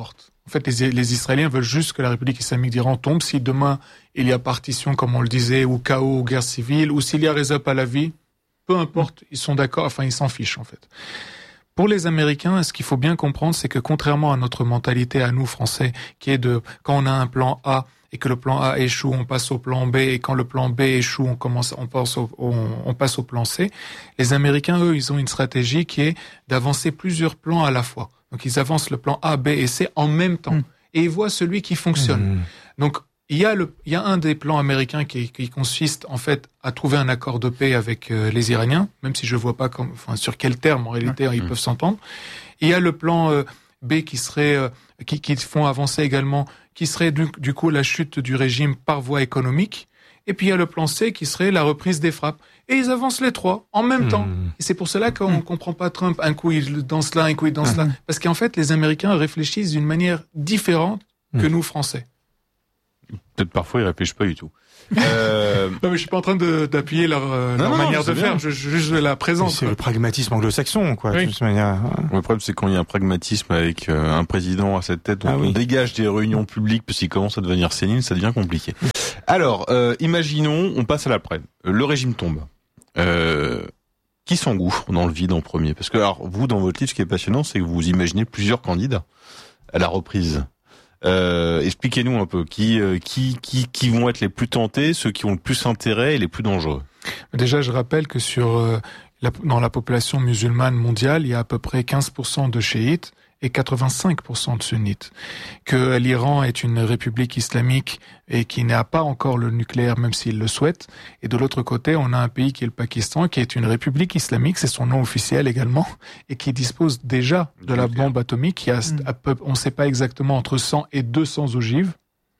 S14: En fait, les, les Israéliens veulent juste que la République islamique d'Iran tombe. Si demain, il y a partition, comme on le disait, ou chaos, ou guerre civile, ou s'il y a Reza Pahlavi, peu importe, ils sont d'accord, enfin, ils s'en fichent, en fait. Pour les Américains, ce qu'il faut bien comprendre, c'est que contrairement à notre mentalité, à nous, Français, qui est de, quand on a un plan A, et que le plan A échoue, on passe au plan B, et quand le plan B échoue, on commence, on passe au, on, on passe au plan C. Les Américains, eux, ils ont une stratégie qui est d'avancer plusieurs plans à la fois. Donc, ils avancent le plan A, B et C en même temps. Mmh. Et ils voient celui qui fonctionne. Mmh. Donc, il y a le, il y a un des plans américains qui, qui consiste, en fait, à trouver un accord de paix avec euh, les Iraniens, même si je vois pas comme, enfin, sur quel terme, en réalité, mmh. ils peuvent s'entendre. Il y a le plan euh, B qui serait, euh, qui, qui font avancer également, qui serait du, du coup la chute du régime par voie économique. Et puis il y a le plan C qui serait la reprise des frappes. Et ils avancent les trois en même mmh. temps. Et c'est pour cela qu'on mmh. comprend pas Trump. Un coup il danse là, un coup il danse mmh. là. Parce qu'en fait, les Américains réfléchissent d'une manière différente mmh. que nous, Français.
S13: Peut-être parfois ils réfléchissent pas du tout. Euh...
S14: non mais je suis pas en train de, d'appuyer leur, euh, non, leur non, manière de bien. faire, je, je, je la présente.
S16: C'est quoi. Le pragmatisme anglo-saxon, quoi.
S14: Oui.
S16: De toute manière.
S13: Le problème, c'est quand il y a un pragmatisme avec euh, un président à cette tête, on, ah, oui. on dégage des réunions publiques parce qu'il commence à devenir sénile, ça devient compliqué. Alors, euh, imaginons, on passe à l'après. Le régime tombe. Euh, qui s'engouffre dans le vide en premier? Parce que, alors, vous, dans votre livre, ce qui est passionnant, c'est que vous imaginez plusieurs candidats à la reprise. Euh, expliquez-nous un peu qui, euh, qui, qui, qui vont être les plus tentés, ceux qui ont le plus intérêt et les plus dangereux.
S14: Déjà, je rappelle que sur euh, la, dans la population musulmane mondiale, il y a à peu près quinze pour cent de chiites et quatre-vingt-cinq pour cent de sunnites. Que l'Iran est une république islamique et qui n'a pas encore le nucléaire, même s'il le souhaite. Et de l'autre côté, on a un pays qui est le Pakistan, qui est une république islamique, c'est son nom officiel également, et qui dispose déjà de la bombe atomique, qui a, à peu, on ne sait pas exactement, entre cent et deux cents ogives.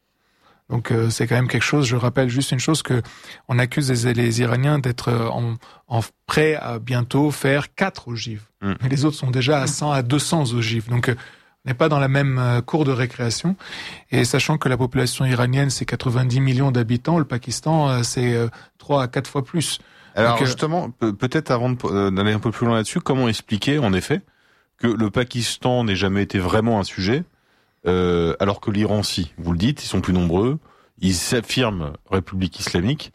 S14: Donc euh, c'est quand même quelque chose. Je rappelle juste une chose, que on accuse les, les Iraniens d'être en, en prêt à bientôt faire quatre ogives. Mm. Mais les autres sont déjà à cent à deux cents ogives. Donc euh, on n'est pas dans la même euh, cour de récréation. Et sachant que la population iranienne c'est quatre-vingt-dix millions d'habitants, le Pakistan euh, c'est euh, trois à quatre fois plus.
S13: Alors
S14: Donc,
S13: justement, euh, peut-être avant de, d'aller un peu plus loin là-dessus, comment expliquer en effet que le Pakistan n'ait jamais été vraiment un sujet? Euh, alors que l'Iran, si, vous le dites, ils sont plus nombreux, ils s'affirment République islamique.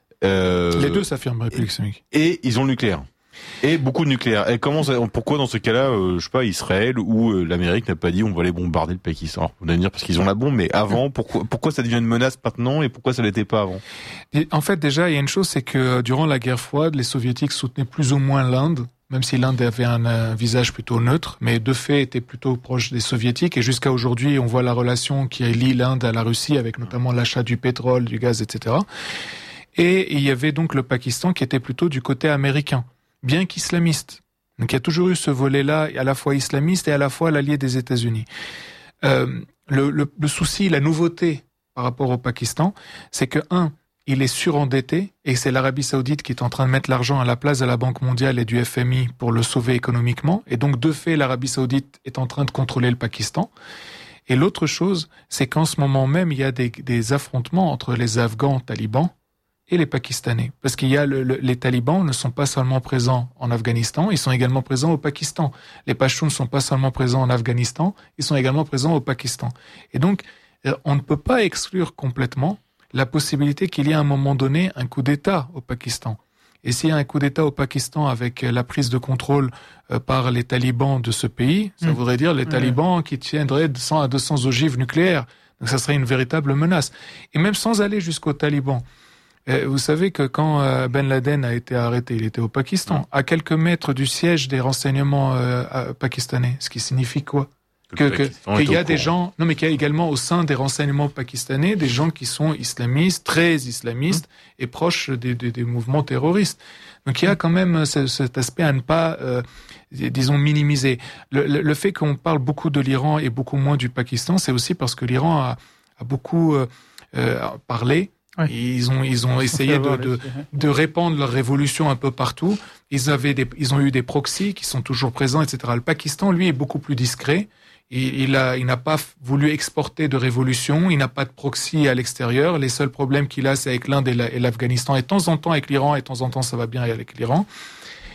S14: Euh, Les deux s'affirment République islamique.
S13: Et ils ont le nucléaire. Et beaucoup de nucléaire. Et comment ça, pourquoi dans ce cas-là, euh, je sais pas, Israël ou euh, l'Amérique n'a pas dit on va aller bombarder le Pakistan? Alors, vous allez me dire parce qu'ils ont la bombe, mais avant, pourquoi, pourquoi ça devient une menace maintenant et pourquoi ça l'était pas avant?
S14: Et en fait, déjà, il y a une chose, c'est que durant la guerre froide, les Soviétiques soutenaient plus ou moins l'Inde, même si l'Inde avait un, un visage plutôt neutre, mais de fait était plutôt proche des Soviétiques. Et jusqu'à aujourd'hui, on voit la relation qui lie l'Inde à la Russie, avec notamment l'achat du pétrole, du gaz, et cetera. Et il y avait donc le Pakistan qui était plutôt du côté américain, bien qu'islamiste. Donc il y a toujours eu ce volet-là, à la fois islamiste et à la fois l'allié des États-Unis. Euh, le, le, le souci, la nouveauté par rapport au Pakistan, c'est que, un, il est surendetté et c'est l'Arabie Saoudite qui est en train de mettre l'argent à la place de la Banque mondiale et du F M I pour le sauver économiquement. Et donc, de fait, l'Arabie Saoudite est en train de contrôler le Pakistan. Et l'autre chose, c'est qu'en ce moment même, il y a des, des affrontements entre les Afghans talibans et les Pakistanais. Parce qu'il y a le, le, les talibans ne sont pas seulement présents en Afghanistan, ils sont également présents au Pakistan. Les Pashtuns ne sont pas seulement présents en Afghanistan, ils sont également présents au Pakistan. Et donc, on ne peut pas exclure complètement la possibilité qu'il y ait à un moment donné un coup d'État au Pakistan. Et s'il y a un coup d'État au Pakistan avec la prise de contrôle euh, par les talibans de ce pays, ça mmh. voudrait dire les mmh. talibans qui tiendraient de cent à deux cents ogives nucléaires. Donc ça serait une véritable menace. Et même sans aller jusqu'aux talibans. Euh, vous savez que quand euh, Ben Laden a été arrêté, il était au Pakistan, mmh. à quelques mètres du siège des renseignements euh, pakistanais. Ce qui signifie quoi? Que, que, qu'il y a des gens, non mais qu'il y a également au sein des renseignements pakistanais des gens qui sont islamistes, très islamistes mmh. et proches des, des, des mouvements terroristes. Donc il y a quand même ce, cet aspect à ne pas, euh, disons, minimiser. Le, le, le fait qu'on parle beaucoup de l'Iran et beaucoup moins du Pakistan, c'est aussi parce que l'Iran a, a beaucoup euh, euh, parlé. Ouais. Ils ont ils ont essayé de, de de répandre leur révolution un peu partout. Ils avaient des ils ont eu des proxys qui sont toujours présents, et cetera. Le Pakistan, lui, est beaucoup plus discret. Il, il a, il n'a pas voulu exporter de révolution, il n'a pas de proxy à l'extérieur. Les seuls problèmes qu'il a, c'est avec l'Inde et, la, et l'Afghanistan, et de temps en temps avec l'Iran, et de temps en temps ça va bien avec l'Iran.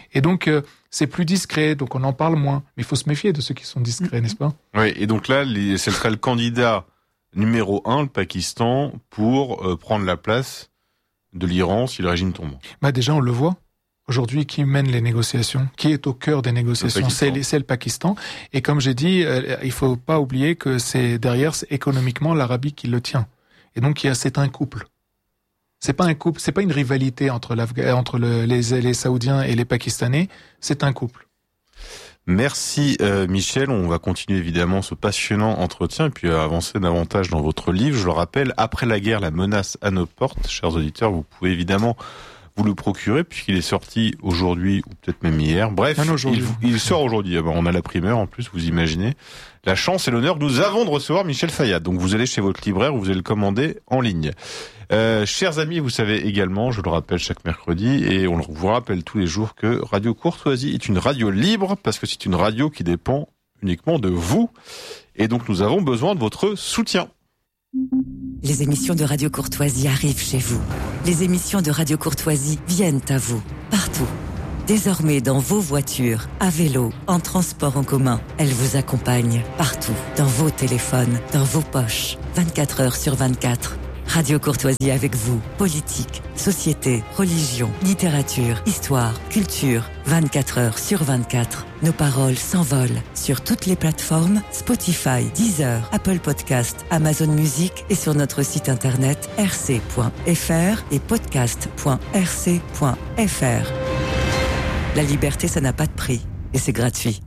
S14: Et donc, euh, c'est plus discret, donc on en parle moins. Mais il faut se méfier de ceux qui sont discrets, mmh. n'est-ce pas?
S13: Oui, et donc là, les, ce serait le candidat numéro un, le Pakistan, pour euh, prendre la place de l'Iran si le régime tombe.
S14: Bah déjà, on le voit. Aujourd'hui, qui mène les négociations? Qui est au cœur des négociations? Le c'est, c'est le Pakistan. Et comme j'ai dit, euh, il faut pas oublier que c'est derrière, c'est économiquement l'Arabie qui le tient. Et donc, il y a, c'est un couple. C'est pas un couple, c'est pas une rivalité entre, entre le, les, les Saoudiens et les Pakistanais. C'est un couple.
S13: Merci euh, Michel, on va continuer évidemment ce passionnant entretien et puis avancer davantage dans votre livre. Je le rappelle, Après la guerre, la menace à nos portes. Chers auditeurs, vous pouvez évidemment vous le procurer puisqu'il est sorti aujourd'hui ou peut-être même hier. Bref, il, il sort aujourd'hui. On a la primeur en plus, vous imaginez. La chance et l'honneur que nous avons de recevoir Michel Fayad. Donc vous allez chez votre libraire ou vous allez le commander en ligne. Euh, chers amis, vous savez également, je le rappelle chaque mercredi et on vous rappelle tous les jours que Radio Courtoisie est une radio libre parce que c'est une radio qui dépend uniquement de vous. Et donc nous avons besoin de votre soutien.
S17: Les émissions de Radio Courtoisie arrivent chez vous. Les émissions de Radio Courtoisie viennent à vous, partout. Désormais dans vos voitures, à vélo, en transport en commun, elles vous accompagnent partout, dans vos téléphones, dans vos poches, vingt-quatre heures sur vingt-quatre. Radio Courtoisie avec vous. Politique, société, religion, littérature, histoire, culture. vingt-quatre heures sur vingt-quatre. Nos paroles s'envolent sur toutes les plateformes Spotify, Deezer, Apple Podcast, Amazon Music et sur notre site internet r c point f r et podcast point r c point f r. La liberté, ça n'a pas de prix et c'est gratuit.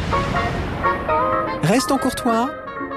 S2: Restons courtois.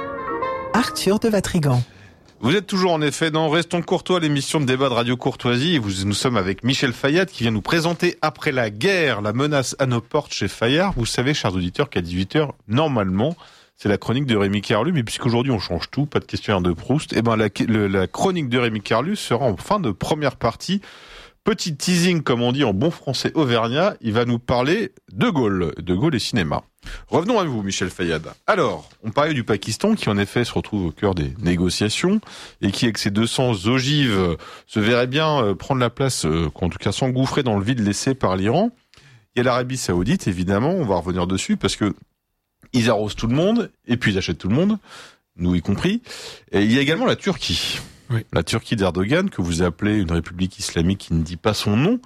S2: Arthur de Vatrigan.
S13: Vous êtes toujours en effet dans Restons Courtois, l'émission de débat de Radio Courtoisie. Et vous, nous sommes avec Michel Fayad qui vient nous présenter Après la guerre, la menace à nos portes chez Fayard. Vous savez, chers auditeurs, qu'à dix-huit heures, normalement, c'est la chronique de Rémi Carlu. Mais puisqu'aujourd'hui on change tout, pas de questionnaire de Proust, et ben la, le, la chronique de Rémi Carlu sera en fin de première partie. Petit teasing, comme on dit en bon français auvergnat, il va nous parler de Gaulle, de Gaulle et cinéma. Revenons à vous, Michel Fayad. Alors, on parlait du Pakistan, qui en effet se retrouve au cœur des négociations, et qui, avec ses deux cents ogives, se verrait bien prendre la place, en tout cas s'engouffrer dans le vide laissé par l'Iran. Il y a l'Arabie Saoudite, évidemment, on va revenir dessus, parce que ils arrosent tout le monde, et puis ils achètent tout le monde, nous y compris. Et il y a également la Turquie. Oui. La Turquie d'Erdogan, que vous appelez une république islamique qui ne dit pas son nom.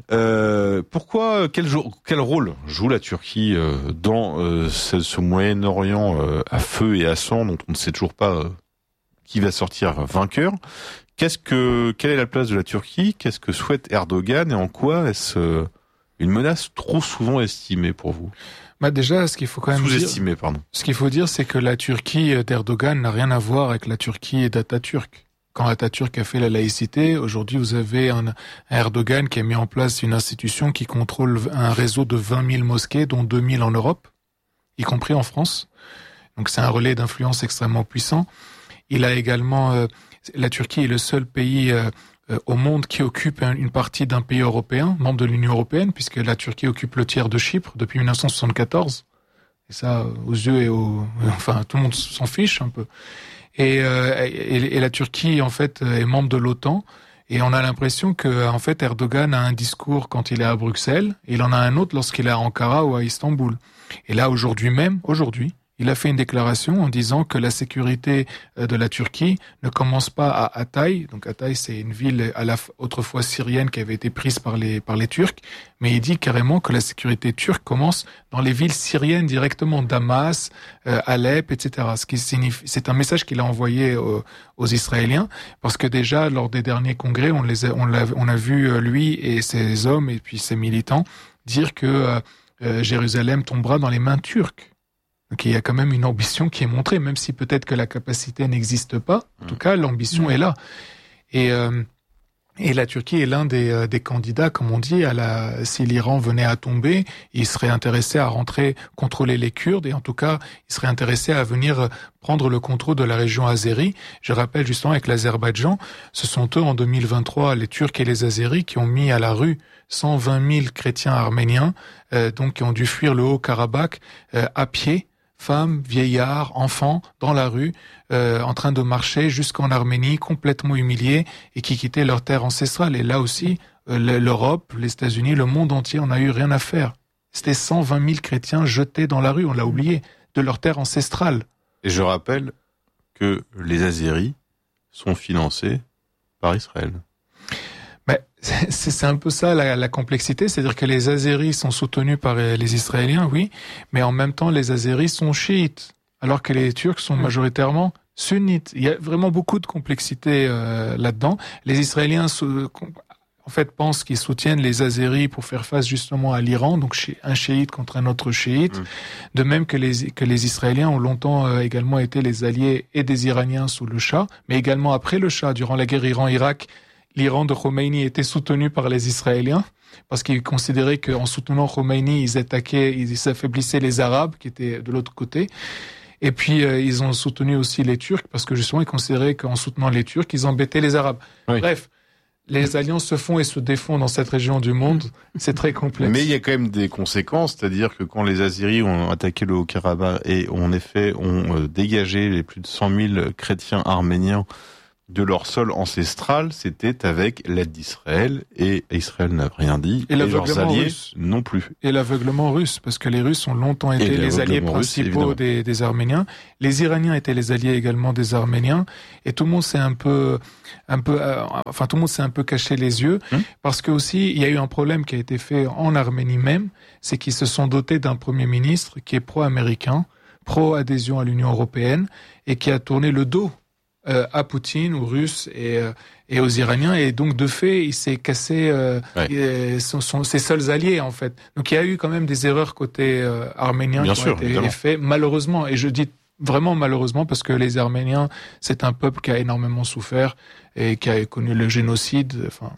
S13: Euh, pourquoi, quel, quel rôle joue la Turquie euh, dans euh, ce, ce Moyen-Orient euh, à feu et à sang dont on ne sait toujours pas euh, qui va sortir vainqueur? Qu'est-ce que, quelle est la place de la Turquie? Qu'est-ce que souhaite Erdogan et en quoi est-ce euh, une menace trop souvent estimée pour vous?
S14: Bah déjà, ce qu'il faut quand même
S13: sous-estimé,
S14: dire,
S13: pardon.
S14: Ce qu'il faut dire, c'est que la Turquie d'Erdogan n'a rien à voir avec la Turquie d'Atatürk. Quand Atatürk a fait la laïcité, aujourd'hui vous avez un, un Erdogan qui a mis en place une institution qui contrôle un réseau de vingt mille mosquées, dont deux mille en Europe, y compris en France. Donc c'est un relais d'influence extrêmement puissant. Il a également, euh, la Turquie est le seul pays euh, euh, au monde qui occupe un, une partie d'un pays européen, membre de l'Union européenne, puisque la Turquie occupe le tiers de Chypre depuis dix-neuf cent soixante-quatorze. Et ça, aux yeux et aux, enfin tout le monde s'en fiche un peu. Et, euh, et, et la Turquie en fait est membre de l'OTAN et on a l'impression que en fait Erdogan a un discours quand il est à Bruxelles et il en a un autre lorsqu'il est à Ankara ou à Istanbul. Et là aujourd'hui même, aujourd'hui, il a fait une déclaration en disant que la sécurité de la Turquie ne commence pas à Hatay. Donc Hatay, c'est une ville à la autrefois syrienne qui avait été prise par les par les Turcs, mais il dit carrément que la sécurité turque commence dans les villes syriennes directement, Damas, euh, Alep, et cetera. Ce qui signifie, c'est un message qu'il a envoyé aux, aux Israéliens, parce que déjà lors des derniers congrès, on les a, on l'a, on a vu lui et ses hommes et puis ses militants dire que euh, Jérusalem tombera dans les mains turques. Donc il y a quand même une ambition qui est montrée, même si peut-être que la capacité n'existe pas. En tout cas, l'ambition mmh. est là. Et, euh, et la Turquie est l'un des, euh, des candidats, comme on dit, à la, si l'Iran venait à tomber, il serait intéressé à rentrer, contrôler les Kurdes, et en tout cas, il serait intéressé à venir prendre le contrôle de la région azérie. Je rappelle justement avec l'Azerbaïdjan, ce sont eux en deux mille vingt-trois, les Turcs et les Azéris, qui ont mis à la rue cent vingt mille chrétiens arméniens, euh, donc qui ont dû fuir le Haut-Karabakh euh, à pied, femmes, vieillards, enfants, dans la rue, euh, en train de marcher jusqu'en Arménie, complètement humiliés, et qui quittaient leur terre ancestrale. Et là aussi, l'Europe, les États-Unis, le monde entier, on n'a eu rien à faire. C'était cent vingt mille chrétiens jetés dans la rue, on l'a oublié, de leur terre ancestrale.
S13: Et je rappelle que les Azéris sont financés par Israël.
S14: Mais c'est, c'est un peu ça la, la complexité, c'est-à-dire que les Azéris sont soutenus par les Israéliens, oui, mais en même temps les Azéris sont chiites, alors que les Turcs sont majoritairement sunnites. Il y a vraiment beaucoup de complexité euh, là-dedans. Les Israéliens se, en fait pensent qu'ils soutiennent les Azéris pour faire face justement à l'Iran, donc un chiite contre un autre chiite. Mmh. De même que les que les Israéliens ont longtemps euh, également été les alliés et des Iraniens sous le Shah, mais également après le Shah, durant la guerre Iran-Irak. L'Iran de Khomeini était soutenu par les Israéliens parce qu'ils considéraient qu'en soutenant Khomeini, ils attaquaient, ils affaiblissaient les Arabes qui étaient de l'autre côté. Et puis, euh, ils ont soutenu aussi les Turcs parce que justement, ils considéraient qu'en soutenant les Turcs, ils embêtaient les Arabes. Oui. Bref, les alliances se font et se défont dans cette région du monde. C'est très complexe.
S13: Mais il y a quand même des conséquences, c'est-à-dire que quand les Azéris ont attaqué le Haut-Karabakh et en effet ont euh, dégagé les plus de cent mille chrétiens arméniens de leur sol ancestral, c'était avec l'aide d'Israël, et Israël n'a rien dit, et, et leurs alliés russe. non plus.
S14: Et l'aveuglement russe, parce que les Russes ont longtemps été les alliés principaux russe, des, des Arméniens. Les Iraniens étaient les alliés également des Arméniens, et tout le monde s'est un peu, un peu, euh, enfin tout le monde s'est un peu caché les yeux, hum. parce que aussi il y a eu un problème qui a été fait en Arménie même, c'est qu'ils se sont dotés d'un premier ministre qui est pro-américain, pro-adhésion à l'Union européenne, et qui a tourné le dos Euh, à Poutine, aux Russes et, euh, et aux Iraniens, et donc de fait, il s'est cassé euh, ouais. son, son, ses seuls alliés en fait. Donc il y a eu quand même des erreurs côté euh, arménien
S13: Bien
S14: qui
S13: sûr,
S14: ont été faites malheureusement, et je dis vraiment malheureusement parce que les Arméniens, c'est un peuple qui a énormément souffert et qui a connu le génocide. Enfin.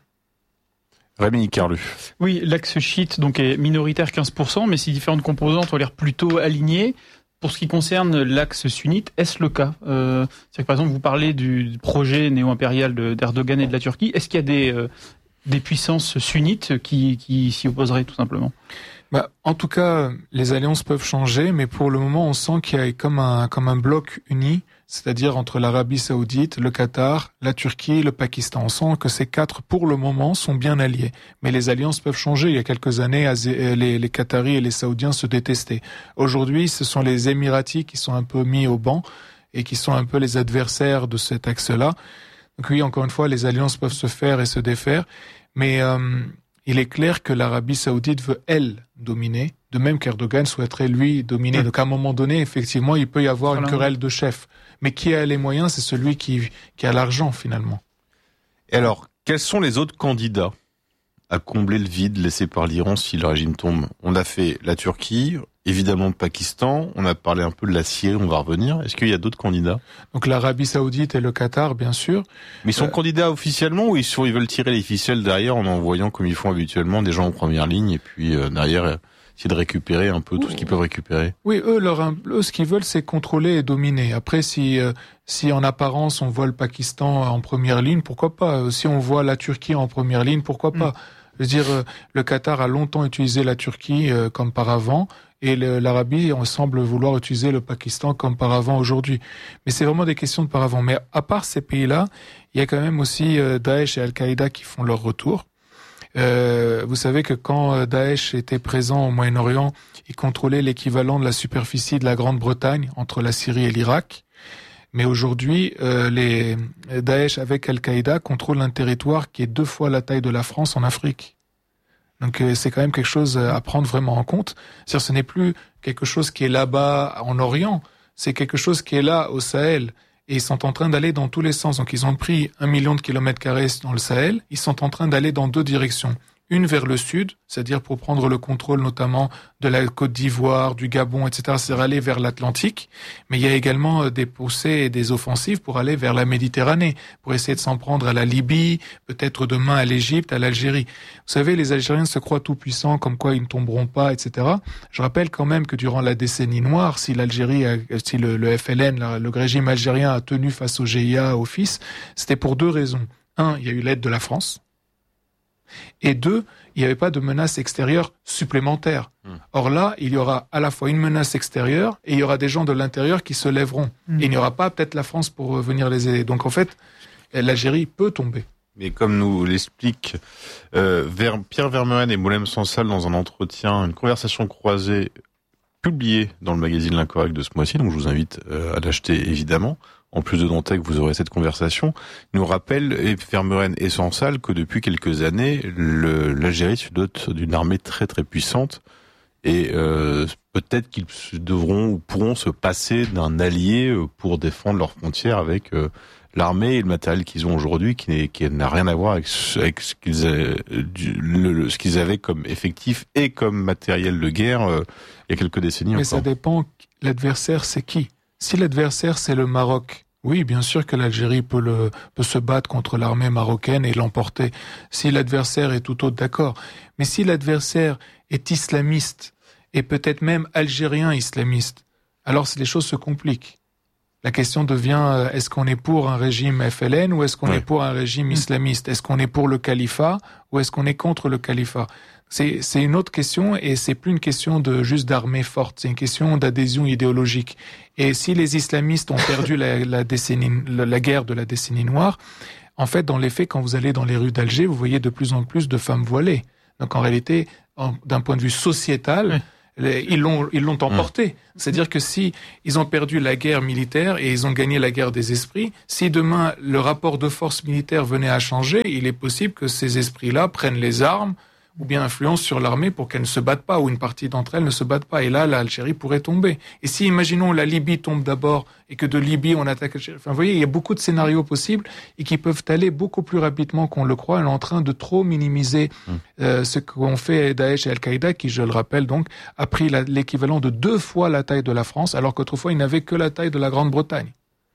S13: Rémi Carlu.
S15: Oui, l'axe chiite donc est minoritaire quinze pour cent, mais ces différentes composantes ont l'air plutôt alignées. Pour ce qui concerne l'axe sunnite, est-ce le cas euh, C'est-à-dire que par exemple, vous parlez du projet néo-impérial de, d'Erdogan et de la Turquie. Est-ce qu'il y a des, euh, des puissances sunnites qui, qui s'y opposeraient tout simplement ?
S14: Bah, en tout cas, les alliances peuvent changer, mais pour le moment, on sent qu'il y a comme un, comme un bloc uni, c'est-à-dire entre l'Arabie Saoudite, le Qatar, la Turquie, le Pakistan. On sent que ces quatre, pour le moment, sont bien alliés. Mais les alliances peuvent changer. Il y a quelques années, les, les Qataris et les Saoudiens se détestaient. Aujourd'hui, ce sont les Émiratis qui sont un peu mis au banc et qui sont un peu les adversaires de cet axe-là. Donc oui, encore une fois, les alliances peuvent se faire et se défaire. Mais euh, il est clair que l'Arabie Saoudite veut, elle, dominer, de même qu'Erdogan souhaiterait, lui, dominer. Donc à un moment donné, effectivement, il peut y avoir voilà. une querelle de chefs. Mais qui a les moyens, c'est celui qui, qui a l'argent, finalement.
S13: Et alors, quels sont les autres candidats à combler le vide laissé par l'Iran si le régime tombe ? On a fait la Turquie, évidemment le Pakistan, on a parlé un peu de la Syrie, on va revenir. Est-ce qu'il y a d'autres candidats ?
S14: Donc l'Arabie Saoudite et le Qatar, bien sûr.
S13: Mais ils sont
S14: euh...
S13: candidats officiellement ou ils, sont, ils veulent tirer les ficelles derrière en envoyant, comme ils font habituellement, des gens en première ligne et puis euh, derrière... c'est de récupérer un peu tout ce qu'ils peuvent récupérer.
S14: Oui, eux, leur, eux ce qu'ils veulent, c'est contrôler et dominer. Après, si, euh, si en apparence on voit le Pakistan en première ligne, pourquoi pas ? Si on voit la Turquie en première ligne, pourquoi pas ? Mm. Je veux dire, euh, le Qatar a longtemps utilisé la Turquie euh, comme par avant, et le, l'Arabie on semble vouloir utiliser le Pakistan comme par avant aujourd'hui. Mais c'est vraiment des questions de par avant. Mais à part ces pays-là, il y a quand même aussi euh, Daesh et Al-Qaïda qui font leur retour. Euh, vous savez que quand Daesh était présent au Moyen-Orient, il contrôlait l'équivalent de la superficie de la Grande-Bretagne entre la Syrie et l'Irak. Mais aujourd'hui, euh, les Daesh avec Al-Qaïda contrôlent un territoire qui est deux fois la taille de la France en Afrique. Donc euh, c'est quand même quelque chose à prendre vraiment en compte. C'est-à-dire, ce n'est plus quelque chose qui est là-bas en Orient, c'est quelque chose qui est là au Sahel. Et ils sont en train d'aller dans tous les sens. Donc ils ont pris un million de kilomètres carrés dans le Sahel. Ils sont en train d'aller dans deux directions. Une vers le sud, c'est-à-dire pour prendre le contrôle notamment de la Côte d'Ivoire, du Gabon, et cetera, c'est aller vers l'Atlantique. Mais il y a également des poussées et des offensives pour aller vers la Méditerranée, pour essayer de s'en prendre à la Libye, peut-être demain à l'Égypte, à l'Algérie. Vous savez, les Algériens se croient tout puissants, comme quoi ils ne tomberont pas, et cetera. Je rappelle quand même que durant la décennie noire, si l'Algérie, a, si le, le F L N, le régime algérien a tenu face au G I A, au F I S, c'était pour deux raisons. Un, il y a eu l'aide de la France. Et deux, il n'y avait pas de menace extérieure supplémentaire. Mmh. Or là, il y aura à la fois une menace extérieure et il y aura des gens de l'intérieur qui se lèveront. Mmh. Et il n'y aura pas peut-être la France pour venir les aider. Donc en fait, l'Algérie peut tomber.
S13: Mais comme nous l'expliquent euh, Ver, Pierre Vermeuren et Moulem Sansal dans un entretien, une conversation croisée publiée dans le magazine L'Incorrect de ce mois-ci, donc je vous invite euh, à l'acheter évidemment. En plus de Dantec, vous aurez cette conversation. Il nous rappelle, et Vermeuren et Sansal, que depuis quelques années, le, l'Algérie se dote d'une armée très très puissante. Et euh, peut-être qu'ils devront ou pourront se passer d'un allié pour défendre leurs frontières avec euh, l'armée et le matériel qu'ils ont aujourd'hui, qui, n'est, qui n'a rien à voir avec, avec ce, qu'ils avaient, du, le, ce qu'ils avaient comme effectif et comme matériel de guerre euh, il y a quelques décennies
S14: Mais
S13: encore.
S14: ça dépend, l'adversaire c'est qui? Si l'adversaire c'est le Maroc, oui, bien sûr que l'Algérie peut, le, peut se battre contre l'armée marocaine et l'emporter. Si l'adversaire est tout autre, d'accord. Mais si l'adversaire est islamiste, et peut-être même algérien islamiste, alors les choses se compliquent. La question devient, est-ce qu'on est pour un régime F L N ou est-ce qu'on oui. est pour un régime islamiste? Est-ce qu'on est pour le califat ou est-ce qu'on est contre le califat? C'est, c'est une autre question et c'est plus une question de juste d'armée forte, c'est une question d'adhésion idéologique. Et si les islamistes ont perdu la, la, décennie, la, la guerre de la décennie noire, en fait, dans les faits, quand vous allez dans les rues d'Alger, vous voyez de plus en plus de femmes voilées. Donc en réalité, en, d'un point de vue sociétal, oui. Ils l'ont, ils l'ont emporté. Mmh. C'est-à-dire que si ils ont perdu la guerre militaire et ils ont gagné la guerre des esprits, si demain le rapport de force militaire venait à changer, il est possible que ces esprits-là prennent les armes ou bien influencent sur l'armée pour qu'elle ne se batte pas, ou une partie d'entre elles ne se battent pas. Et là, l'Algérie pourrait tomber. Et si, imaginons, la Libye tombe d'abord et que de Libye, on attaque l'Algérie. Enfin, vous voyez, il y a beaucoup de scénarios possibles et qui peuvent aller beaucoup plus rapidement qu'on le croit. Elle est en train de trop minimiser mmh. euh, ce qu'ont fait Daesh et Al-Qaïda, qui, je le rappelle, donc, a pris la, l'équivalent de deux fois la taille de la France, alors qu'autrefois, ils n'avaient que la taille de la Grande-Bretagne.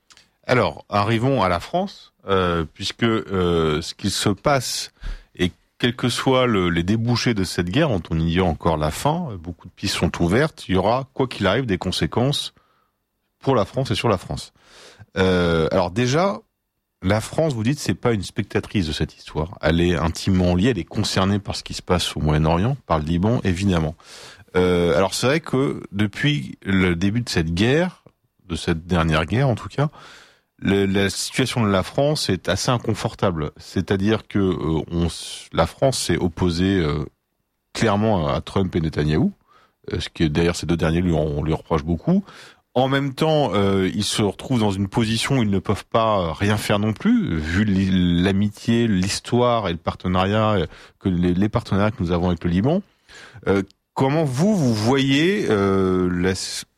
S13: Alors, arrivons à la France, euh, puisque euh, ce qui se passe est quels que soient le, les débouchés de cette guerre, dont on ignore encore la fin, beaucoup de pistes sont ouvertes, il y aura, quoi qu'il arrive, des conséquences pour la France et sur la France. Euh, alors déjà, la France, vous dites, c'est pas une spectatrice de cette histoire. Elle est intimement liée, elle est concernée par ce qui se passe au Moyen-Orient, par le Liban, évidemment. Euh, alors c'est vrai que depuis le début de cette guerre, de cette dernière guerre en tout cas, Le, la situation de la France est assez inconfortable. C'est-à-dire que euh, on, la France s'est opposée euh, clairement à Trump et Netanyahou, euh, ce qui d'ailleurs ces deux derniers lui on, on lui reproche beaucoup. En même temps, euh, ils se retrouvent dans une position où ils ne peuvent pas rien faire non plus, vu l'amitié, l'histoire et le partenariat que les, les partenariats que nous avons avec le Liban. Euh, comment vous vous voyez euh, la,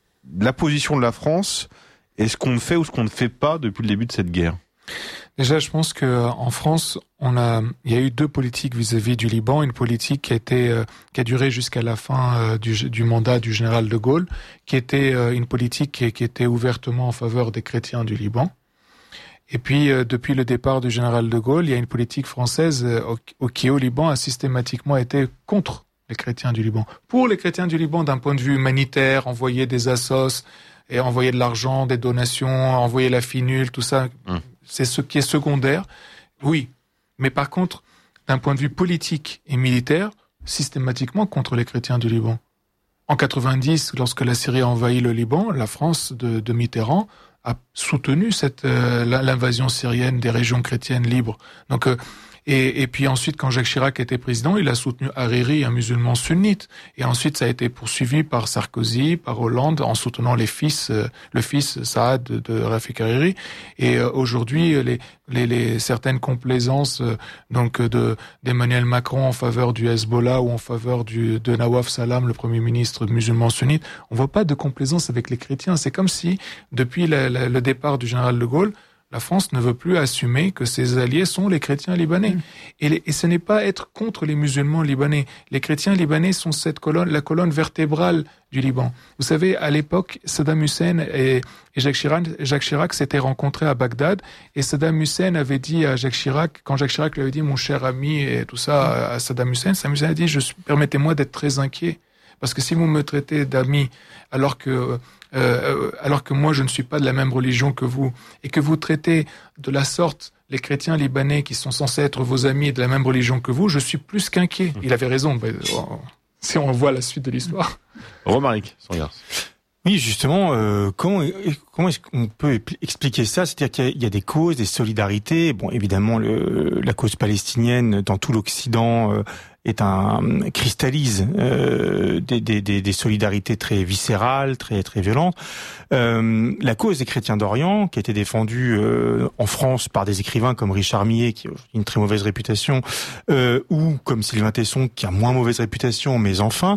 S13: la position de la France? Et ce qu'on fait ou ce qu'on ne fait pas depuis le début de cette guerre?
S14: Déjà, je pense que en France, on a, il y a eu deux politiques vis-à-vis du Liban. Une politique qui a été, euh, qui a duré jusqu'à la fin euh, du, du mandat du général de Gaulle, qui était euh, une politique qui, qui était ouvertement en faveur des chrétiens du Liban. Et puis, euh, depuis le départ du général de Gaulle, il y a une politique française euh, au, qui, au Liban, a systématiquement été contre les chrétiens du Liban. Pour les chrétiens du Liban, d'un point de vue humanitaire, envoyer des assos, et envoyer de l'argent, des donations, envoyer la finule, tout ça, mmh. c'est ce qui est secondaire. Oui, mais par contre, d'un point de vue politique et militaire, systématiquement contre les chrétiens du Liban. En quatre-vingt-dix, lorsque la Syrie a envahi le Liban, la France de, de Mitterrand a soutenu cette euh, l'invasion syrienne des régions chrétiennes libres. Donc euh, Et, et puis ensuite, quand Jacques Chirac était président, il a soutenu Hariri, un musulman sunnite. Et ensuite, ça a été poursuivi par Sarkozy, par Hollande, en soutenant les fils, euh, le fils Saad de, de Rafik Hariri. Et euh, aujourd'hui, les, les, les certaines complaisances euh, donc de d'Emmanuel Macron en faveur du Hezbollah ou en faveur du de Nawaf Salam, le premier ministre musulman sunnite, on voit pas de complaisance avec les chrétiens. C'est comme si, depuis la, la, le départ du général de Gaulle, la France ne veut plus assumer que ses alliés sont les chrétiens libanais. Mmh. Et, les, et ce n'est pas être contre les musulmans libanais. Les chrétiens libanais sont cette colonne, la colonne vertébrale du Liban. Vous savez, à l'époque, Saddam Hussein et, et Jacques Chirac, Jacques Chirac s'étaient rencontrés à Bagdad, et Saddam Hussein avait dit à Jacques Chirac, quand Jacques Chirac lui avait dit « mon cher ami » et tout ça à Saddam Hussein, Saddam Hussein a dit « je permettez-moi d'être très inquiet, parce que si vous me traitez d'ami alors que... Euh, alors que moi je ne suis pas de la même religion que vous, et que vous traitez de la sorte les chrétiens libanais qui sont censés être vos amis de la même religion que vous, je suis plus qu'inquiet. » Il avait raison, si on voit la suite de l'histoire.
S13: Romaric, son garce.
S16: Oui, justement, euh, comment comment est-ce qu'on peut expliquer ça? C'est-à-dire qu'il y a, il y a des causes, des solidarités. Bon, évidemment, le, la cause palestinienne dans tout l'Occident euh, est un cristallise euh, des, des, des, des solidarités très viscérales, très très violentes. Euh, la cause des chrétiens d'Orient, qui a été défendue euh, en France par des écrivains comme Richard Millet, qui a une très mauvaise réputation, euh, ou comme Sylvain Tesson, qui a moins mauvaise réputation, mais enfin,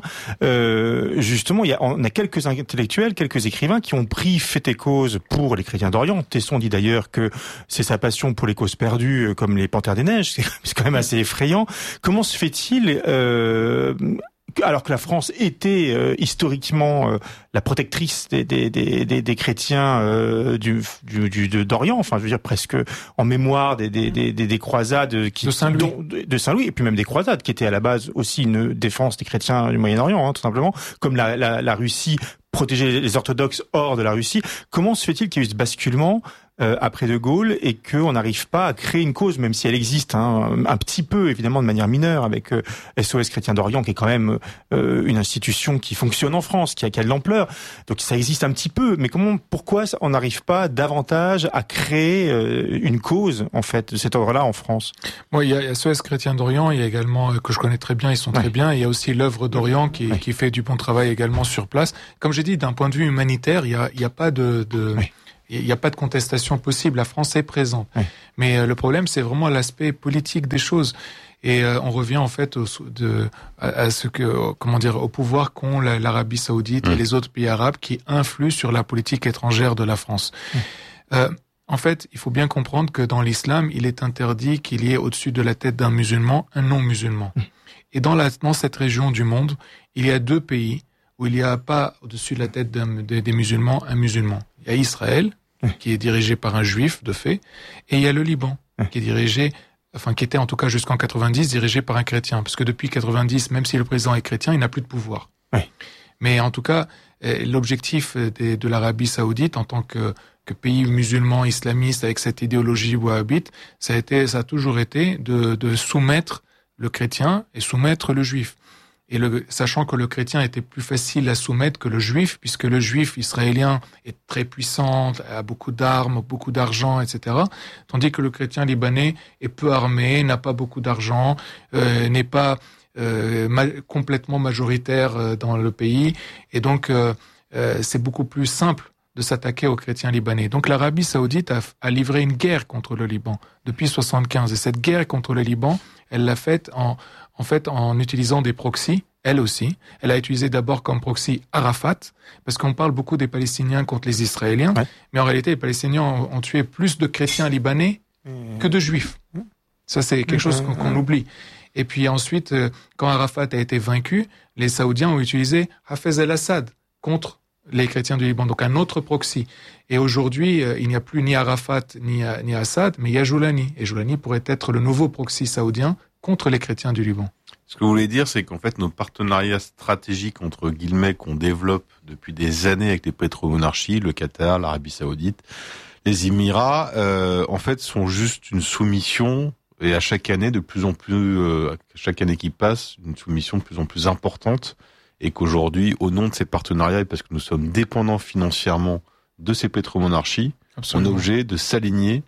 S16: euh, justement, il y a, on a quelques intellectuels, quelques écrivains qui ont pris fait et cause pour les chrétiens d'Orient. Tesson dit d'ailleurs que c'est sa passion pour les causes perdues, comme les Panthères des Neiges. C'est quand même assez effrayant. Comment se fait-il euh, alors que la France était euh, historiquement euh, la protectrice des, des, des, des, des chrétiens euh, du, du, du d'Orient, enfin je veux dire presque en mémoire des, des, des, des croisades qui,
S14: de Saint-Louis,
S16: dont, de Saint-Louis, et puis même des croisades qui étaient à la base aussi une défense des chrétiens du Moyen-Orient, hein, tout simplement, comme la, la, la Russie protégeait les orthodoxes hors de la Russie. Comment se fait-il qu'il y ait eu ce basculement Euh, après De Gaulle et qu'on n'arrive pas à créer une cause, même si elle existe hein, un petit peu évidemment de manière mineure avec euh, S O S Chrétiens d'Orient qui est quand même euh, une institution qui fonctionne en France, qui a, qui a de l'ampleur, donc ça existe un petit peu, mais comment, pourquoi on n'arrive pas davantage à créer euh, une cause en fait de cet ordre-là en France?
S14: Moi, il y a S O S Chrétiens d'Orient, il y a également, que je connais très bien, ils sont ouais. très bien, il y a aussi l'œuvre d'Orient qui, ouais. qui fait du bon travail également sur place. Comme j'ai dit, d'un point de vue humanitaire, il y a, il y a pas de... de... Ouais. Il n'y a pas de contestation possible. La France est présente. Oui. Mais euh, le problème, c'est vraiment l'aspect politique des choses. Et euh, on revient en fait au, de, à, à ce que, comment dire, au pouvoir qu'ont la, l'Arabie Saoudite mmh. et les autres pays arabes qui influent sur la politique étrangère de la France. Mmh. Euh, en fait, il faut bien comprendre que dans l'islam, il est interdit qu'il y ait au-dessus de la tête d'un musulman un non-musulman. Mmh. Et dans, la, dans cette région du monde, il y a deux pays où il n'y a pas au-dessus de la tête d'un, des, des musulmans un musulman. Il y a Israël, qui est dirigé par un juif, de fait, et il y a le Liban, qui est dirigé, enfin, qui était en tout cas jusqu'en quatre-vingt-dix, dirigé par un chrétien. Parce que depuis quatre-vingt-dix, même si le président est chrétien, il n'a plus de pouvoir. Oui. Mais en tout cas, l'objectif de, de l'Arabie Saoudite, en tant que, que pays musulman islamiste avec cette idéologie wahhabite, ça a été, ça a toujours été de, de soumettre le chrétien et soumettre le juif. Et le, sachant que le chrétien était plus facile à soumettre que le juif, puisque le juif israélien est très puissant, a beaucoup d'armes, beaucoup d'argent, et cetera. Tandis que le chrétien libanais est peu armé, n'a pas beaucoup d'argent, euh, n'est pas euh, ma- complètement majoritaire euh, dans le pays, et donc euh, euh, c'est beaucoup plus simple de s'attaquer aux chrétiens libanais. Donc l'Arabie Saoudite a, a livré une guerre contre le Liban depuis soixante-quinze, et cette guerre contre le Liban, elle l'a faite en En fait, en utilisant des proxys, elle aussi. Elle a utilisé d'abord comme proxy Arafat, parce qu'on parle beaucoup des Palestiniens contre les Israéliens, ouais. mais en réalité, les Palestiniens ont, ont tué plus de chrétiens libanais mmh. que de juifs. Ça, c'est quelque mmh. chose qu'on, qu'on oublie. Et puis ensuite, quand Arafat a été vaincu, les Saoudiens ont utilisé Hafez el-Assad contre les chrétiens du Liban, donc un autre proxy. Et aujourd'hui, il n'y a plus ni Arafat ni, ni Assad, mais il y a Joulani. Et Joulani pourrait être le nouveau proxy saoudien contre les chrétiens du Liban.
S13: Ce que vous voulez dire, c'est qu'en fait, nos partenariats stratégiques, entre guillemets, qu'on développe depuis des années avec les pétromonarchies, le Qatar, l'Arabie Saoudite, les Émirats, euh, en fait, sont juste une soumission, et à chaque année, de plus en plus, euh, à chaque année qui passe, une soumission de plus en plus importante, et qu'aujourd'hui, au nom de ces partenariats, et parce que nous sommes dépendants financièrement de ces pétromonarchies, Absolument. On est obligé de s'aligner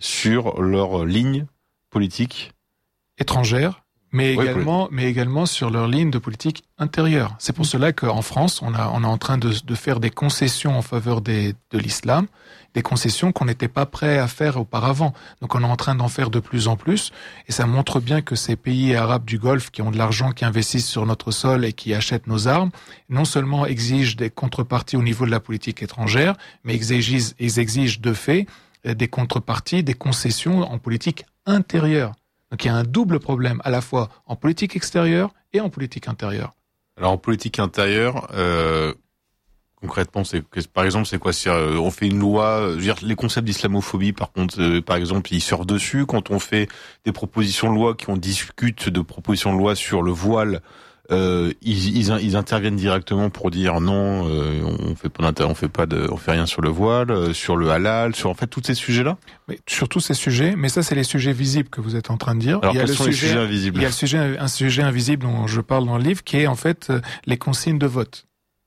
S13: sur leur ligne politique
S14: étrangère, mais
S13: oui,
S14: également, mais également sur leur ligne de politique intérieure. C'est pour cela qu'en France, on a, on est en train de, de faire des concessions en faveur des, de l'islam, des concessions qu'on n'était pas prêt à faire auparavant. Donc on est en train d'en faire de plus en plus, et ça montre bien que ces pays arabes du Golfe qui ont de l'argent, qui investissent sur notre sol et qui achètent nos armes, non seulement exigent des contreparties au niveau de la politique étrangère, mais ils exigent, ils exigent de fait des contreparties, des concessions en politique intérieure. Donc il y a un double problème, à la fois en politique extérieure et en politique intérieure.
S13: Alors en politique intérieure, euh, concrètement, c'est par exemple, c'est quoi? C'est, euh, on fait une loi, je veux dire, les concepts d'islamophobie, par contre, euh, par exemple, ils surfent dessus. Quand on fait des propositions de loi, qui on discute de propositions de loi sur le voile, euh, ils, ils, ils interviennent directement pour dire non, euh, on fait pas, on fait pas de, on fait rien sur le voile, euh, sur le halal, sur en fait tous ces sujets-là.
S14: Mais sur tous ces sujets, mais ça c'est les sujets visibles que vous êtes en train de dire.
S13: Alors
S14: il y a
S13: quels
S14: le
S13: sont
S14: sujet,
S13: les sujets invisibles?
S14: Il y a le sujet, un sujet invisible dont je parle dans le livre, qui est en fait les consignes de vote.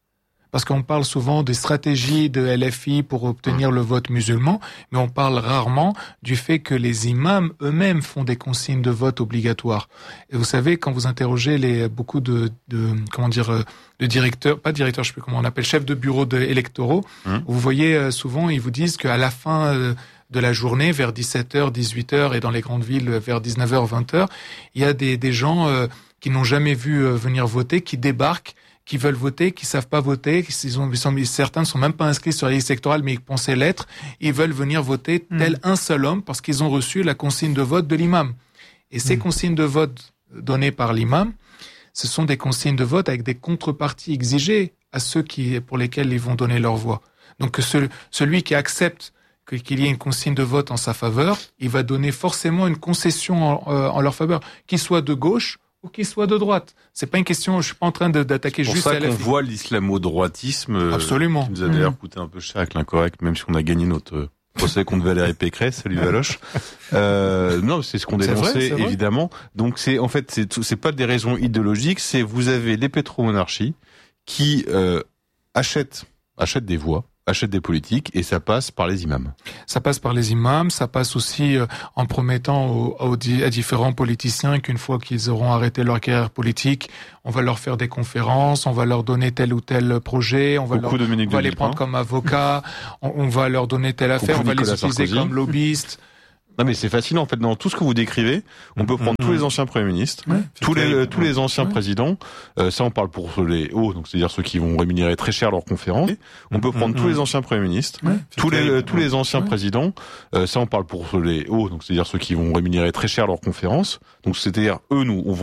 S14: Parce qu'on parle souvent des stratégies de L F I pour obtenir le vote musulman, mais on parle rarement du fait que les imams eux-mêmes font des consignes de vote obligatoires. Et vous savez, quand vous interrogez les beaucoup de, de comment dire, de directeurs, pas directeurs, je sais plus comment on appelle, chefs de bureau de électoraux, mmh. vous voyez souvent, ils vous disent qu'à la fin de la journée, vers dix-sept heures, dix-huit heures, et dans les grandes villes, vers dix-neuf heures, vingt heures, il y a des, des gens euh, qui n'ont jamais vu euh, venir voter, qui débarquent, qui veulent voter, qui savent pas voter, ils ont, ils sont, certains ne sont même pas inscrits sur la liste électorale, mais ils pensaient l'être, ils veulent venir voter mmh. tel un seul homme, parce qu'ils ont reçu la consigne de vote de l'imam. Et ces mmh. consignes de vote données par l'imam, ce sont des consignes de vote avec des contreparties exigées à ceux qui, pour lesquels ils vont donner leur voix. Donc ce, celui qui accepte qu'il y ait une consigne de vote en sa faveur, il va donner forcément une concession en, euh, en leur faveur, qu'il soit de gauche ou qu'il soit de droite. C'est pas une question, je suis pas en train de, d'attaquer juste à
S13: L F I. C'est pour ça qu'on voit l'islamo-droitisme euh,
S14: Absolument.
S13: qui nous a d'ailleurs mmh. coûté un peu cher avec l'incorrect, même si on a gagné notre procès contre Valérie Pécresse, salut Valoche. Euh, non, c'est ce qu'on dénonçait, c'est vrai, évidemment. Donc c'est en fait, c'est, c'est pas des raisons idéologiques, c'est vous avez les pétromonarchies qui euh, achètent, achètent des voix, achètent des politiques, et ça passe par les imams.
S14: Ça passe par les imams, ça passe aussi euh, en promettant aux, aux, à différents politiciens qu'une fois qu'ils auront arrêté leur carrière politique, on va leur faire des conférences, on va leur donner tel ou tel projet, on va, leur, on va les prendre comme avocats, on, on va leur donner telle affaire, Coucou on va Nicolas les utiliser Sarkozy. Comme lobbyistes.
S13: Non mais c'est fascinant en fait, dans tout ce que vous décrivez, on peut prendre mmh. tous les anciens premiers ministres, ouais, tous les euh, tous les anciens ouais. présidents, euh, ça on parle pour les hauts, donc c'est-à-dire ceux qui vont rémunérer très cher leurs conférences. On peut prendre mmh. tous les anciens premiers ministres, ouais, tous les euh, tous les anciens ouais. présidents, euh, ça on parle pour les hauts, donc c'est-à-dire ceux qui vont rémunérer très cher leurs conférences. Donc c'est-à-dire eux nous on